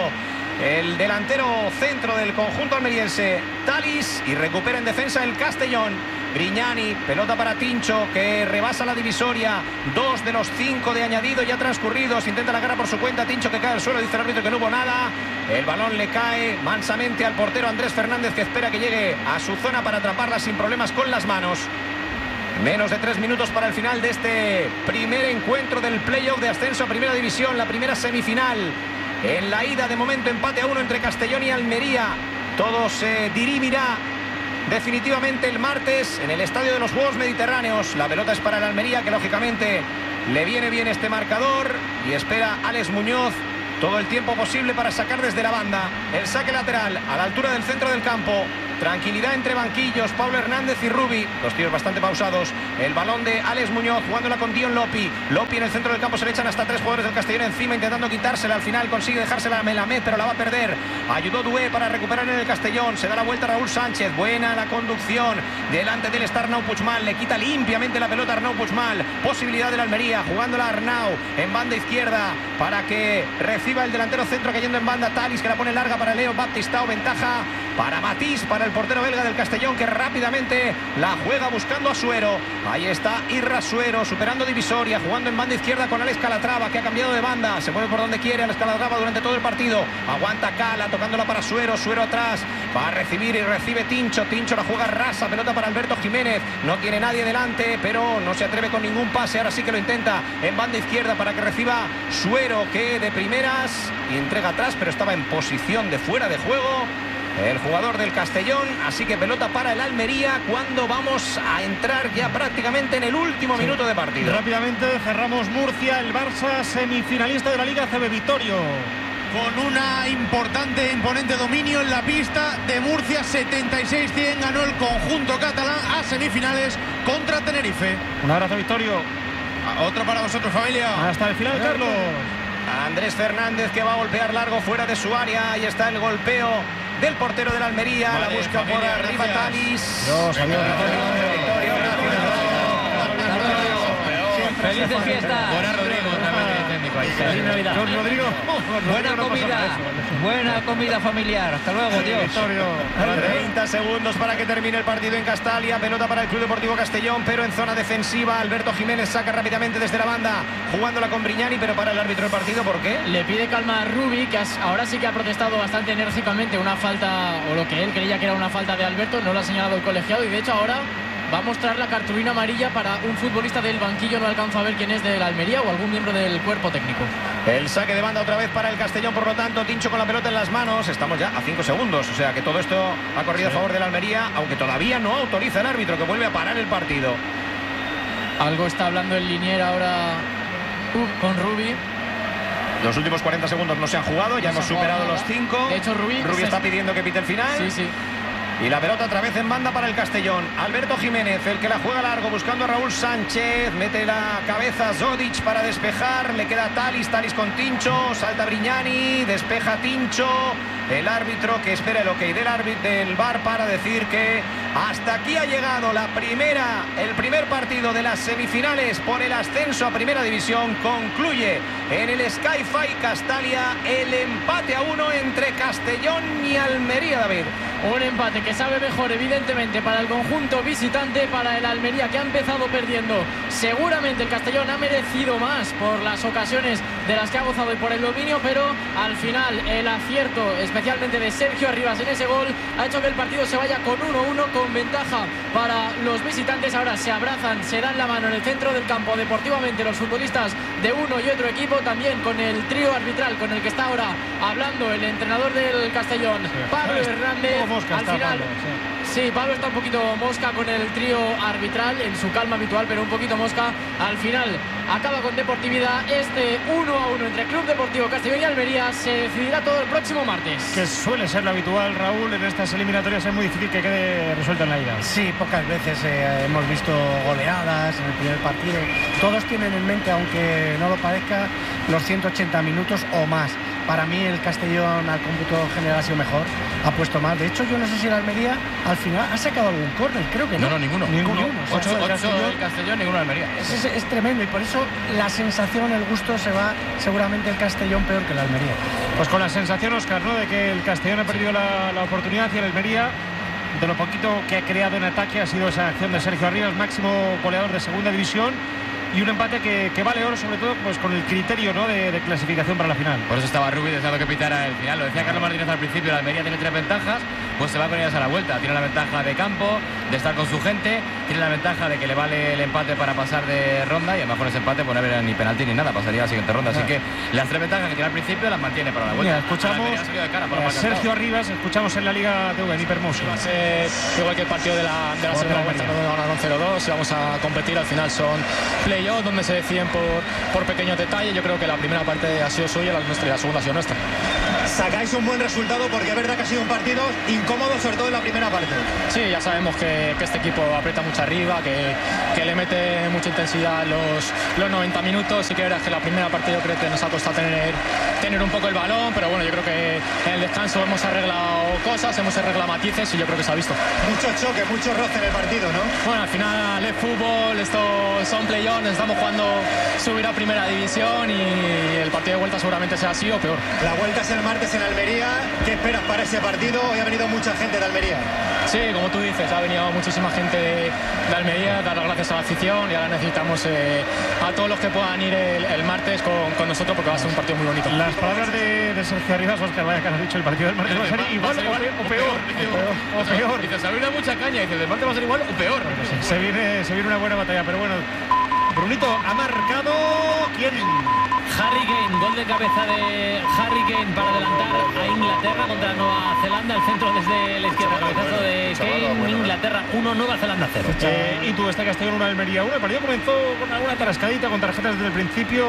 el delantero centro del conjunto almeriense, Talis, y recupera en defensa el Castellón. Grignani, pelota para Tincho, que rebasa la divisoria. Dos de los cinco de añadido ya transcurridos. Intenta la garra por su cuenta. Tincho que cae al suelo. Dice el árbitro que no hubo nada. El balón le cae mansamente al portero Andrés Fernández, que espera que llegue a su zona para atraparla sin problemas con las manos. Menos de tres minutos para el final de este primer encuentro del playoff de ascenso a Primera División, la primera semifinal. En la ida, de momento, empate a uno entre Castellón y Almería. Todo se dirimirá definitivamente el martes en el Estadio de los Juegos Mediterráneos. La pelota es para el Almería, que lógicamente le viene bien este marcador, y espera Alex Muñoz todo el tiempo posible para sacar desde la banda. El saque lateral a la altura del centro del campo. Tranquilidad entre banquillos, Pablo Hernández y Rubi, los tiros bastante pausados. El balón de Alex Muñoz jugándola con Dion Lopi. Lopi en el centro del campo, se le echan hasta tres jugadores del Castellón encima, intentando quitársela. Al final consigue dejársela a Melamed, pero la va a perder. Ayudó Dué para recuperar en el Castellón. Se da la vuelta Raúl Sánchez. Buena la conducción. Delante del está Arnau Puigmal. Le quita limpiamente la pelota a Arnau Puigmal. Posibilidad de la Almería, jugándola a Arnau en banda izquierda para que reciba el delantero centro, cayendo en banda Talis, que la pone larga para Leo Baptistao. Ventaja para Matís, para el portero belga del Castellón, que rápidamente la juega buscando a Suero. Ahí está Irra Suero, superando divisoria, jugando en banda izquierda con Alex Calatrava, que ha cambiado de banda, se mueve por donde quiere Alex Calatrava durante todo el partido. Aguanta Cala, tocándola para Suero, Suero atrás, va a recibir y recibe Tincho. Tincho la juega rasa, pelota para Alberto Jiménez, no tiene nadie delante, pero no se atreve con ningún pase. Ahora sí que lo intenta en banda izquierda para que reciba Suero, que de primeras y entrega atrás, pero estaba en posición de fuera de juego el jugador del Castellón. Así que pelota para el Almería cuando vamos a entrar ya prácticamente en el último Sí. minuto de partido. Rápidamente cerramos Murcia, el Barça semifinalista de la Liga A C B, Vittorio. Con una importante, imponente dominio en la pista de Murcia, setenta y seis cien ganó el conjunto catalán a semifinales contra Tenerife. Un abrazo, Vittorio. Otro para vosotros, familia. Hasta el final, Carlos. Andrés Fernández, que va a golpear largo fuera de su área. Ahí está el golpeo del portero de la Almería. Vale, la busca familia, por arriba gracias. Talis. Dios, adiós, Victorio, Felices fiestas. Buena Rodrigo, otra vez de técnico ahí. Feliz Navidad. Don Rodrigo. Buena comida. Buena comida familiar. Hasta luego, Dios. Vittorio. treinta segundos para que termine el partido en Castalia. Pelota para el Club Deportivo Castellón, pero en zona defensiva. Alberto Jiménez saca rápidamente desde la banda, jugándola con Brignani, pero para el árbitro del partido, ¿por qué? Le pide calma a Rubi, que has- ahora sí que ha protestado bastante enérgicamente una falta, o lo que él creía que era una falta de Alberto, no lo ha señalado el colegiado, y de hecho ahora va a mostrar la cartulina amarilla para un futbolista del banquillo. No alcanza a ver quién es del Almería o algún miembro del cuerpo técnico. El saque de banda otra vez para el Castellón, por lo tanto, Tincho con la pelota en las manos. Estamos ya a cinco segundos, o sea que todo esto ha corrido a favor de la Almería, aunque todavía no autoriza el árbitro, que vuelve a parar el partido. Algo está hablando el Linier ahora uh, con Rubi. Los últimos cuarenta segundos no se han jugado, ya No hemos se ha superado jugado los nada. cinco. De hecho, Rubí Rubí se- está pidiendo que pite el final. Sí, sí. Y la pelota otra vez en banda para el Castellón. Alberto Jiménez, el que la juega largo, buscando a Raúl Sánchez. Mete la cabeza Zodic para despejar. Le queda Talis, Talis con Tincho. Salta Brignani, despeja Tincho. El árbitro que espera el ok del árbitro del V A R para decir que hasta aquí ha llegado la primera, el primer partido de las semifinales por el ascenso a Primera División. Concluye en el Sky-Fi Castalia el empate a uno entre Castellón y Almería, David. Un empate que sabe mejor, evidentemente, para el conjunto visitante, para el Almería, que ha empezado perdiendo. Seguramente el Castellón ha merecido más por las ocasiones de las que ha gozado y por el dominio, pero al final el acierto, especialmente de Sergio Arribas en ese gol, ha hecho que el partido se vaya con uno uno, con ventaja para los visitantes. Ahora se abrazan, se dan la mano en el centro del campo deportivamente los futbolistas de uno y otro equipo, también con el trío arbitral con el que está ahora hablando el entrenador del Castellón, Pablo Hernández. Mosca Al está, final Pablo, sí. Sí, Pablo está un poquito mosca con el trío arbitral, en su calma habitual, pero un poquito mosca. Al final acaba con deportividad. Este uno a uno entre Club Deportivo Castellón y Almería se decidirá todo el próximo martes. Que suele ser lo habitual, Raúl, en estas eliminatorias es muy difícil que quede resuelto en la ida. Sí, pocas veces eh, hemos visto goleadas en el primer partido. Todos tienen en mente, aunque no lo parezca, los ciento ochenta minutos o más. Para mí el Castellón al cómputo general ha sido mejor, ha puesto más. De hecho, yo no sé si el Almería al final ha sacado algún córner, creo que no. No, no, ninguno. Ninguno. O sea, ocho, el Castellón, ocho el Castellón, ninguno el Almería. Es, es, es tremendo y por eso la sensación, el gusto se va seguramente el Castellón peor que el Almería. Pues con la sensación, Óscar, ¿no?, de que el Castellón ha perdido la, la oportunidad y el Almería, de lo poquito que ha creado en ataque, ha sido esa acción de Sergio Arribas, máximo goleador de segunda división. Y un empate que, que vale oro, sobre todo pues con el criterio, ¿no?, de, de clasificación para la final. Por eso estaba Rubí deseando que pitara el final. Lo decía Carlos Martínez al principio, la Almería tiene tres ventajas, pues se va con ellas a la vuelta. Tiene la ventaja de campo, de estar con su gente, tiene la ventaja de que le vale el empate para pasar de ronda, y a lo mejor ese empate pues no habrá ni penalti ni nada, pasaría a la siguiente ronda. Así que las tres ventajas que tiene al principio las mantiene para la vuelta. Mira, escuchamos a Sergio Arribas, escuchamos en la Liga de V en Hipermotion. Va a ser igual que el partido de la, de la segunda vuelta, donde ganaron cero dos y vamos a competir. Al final son play-off donde se deciden por, por pequeños detalles. Yo creo que la primera parte ha sido suya, la nuestra, y la segunda ha sido nuestra. Sacáis un buen resultado porque es verdad que ha sido un partido incómodo, sobre todo en la primera parte. Sí, ya sabemos que, que este equipo aprieta mucho arriba, que, que le mete mucha intensidad los, los noventa minutos. Y que verdad que la primera parte yo creo que nos ha costado tener, tener un poco el balón, pero bueno, yo creo que en el descanso hemos arreglado cosas, hemos arreglado matices y yo creo que se ha visto. Mucho choque, mucho roce en el partido, ¿no? Bueno, al final es fútbol, esto son play-offs, estamos jugando subir a primera división y el partido de vuelta seguramente sea así o peor. La vuelta es el martes en Almería. ¿Qué esperas para ese partido? Hoy ha venido mucha gente de Almería. Sí, como tú dices, ha venido muchísima gente de, de Almería, dar las gracias a la afición, y ahora necesitamos eh, a todos los que puedan ir el, el martes con, con nosotros, porque va a ser un partido muy bonito. Las palabras de, de Sergio Arribas, Óscar, vaya que has dicho, el partido del martes va a ser igual o, igual, o, peor, o peor. O peor. Dice, se ha habido mucha caña, dice, el martes va a ser igual o peor. Se viene, se viene una buena batalla, pero bueno. Brunito ha marcado. ¿Quién? Harry Kane, gol de cabeza de Harry Kane para adelantar a Inglaterra contra Nueva Zelanda. El centro desde la izquierda, cabezazo de Kane. Inglaterra uno, Nueva Zelanda cero. Eh, y tú, este Castellón uno, Almería uno. El partido comenzó con alguna tarascadita, con tarjetas desde el principio.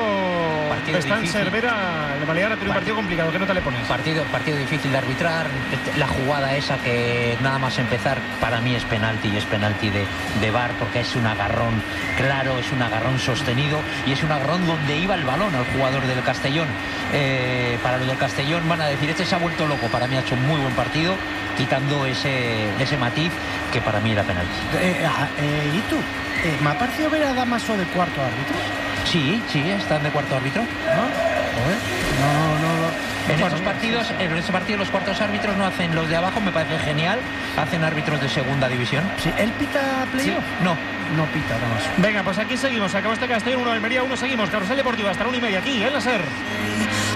Están Cervera, el Balear ha tenido un partido complicado. ¿Qué nota le pones? Partido, partido difícil de arbitrar. La jugada esa que nada más empezar para mí es penalti, y es penalti de, de V A R, porque es un agarrón claro, es un agarrón sostenido y es un agarrón donde iba el balón al jugador del Castellón. Eh, para los del Castellón van a decir, este se ha vuelto loco. Para mí ha hecho un muy buen partido, quitando ese, ese matiz que para mí era penalti. Eh, eh, ¿Y tú? Eh, ¿Me ha parecido ver a Damaso de cuarto árbitro? Sí, sí, están de cuarto árbitro. ¿No? No, no, no. En estos partidos, en este partido los cuartos árbitros no hacen los de abajo, me parece genial. Hacen árbitros de segunda división. Sí, ¿él pita playoff? Sí. No, no pita, Damaso. Venga, pues aquí seguimos. Acabó este Castellón uno, Almería uno. Seguimos. Carrusel Deportivo hasta la una y media aquí, en la SER.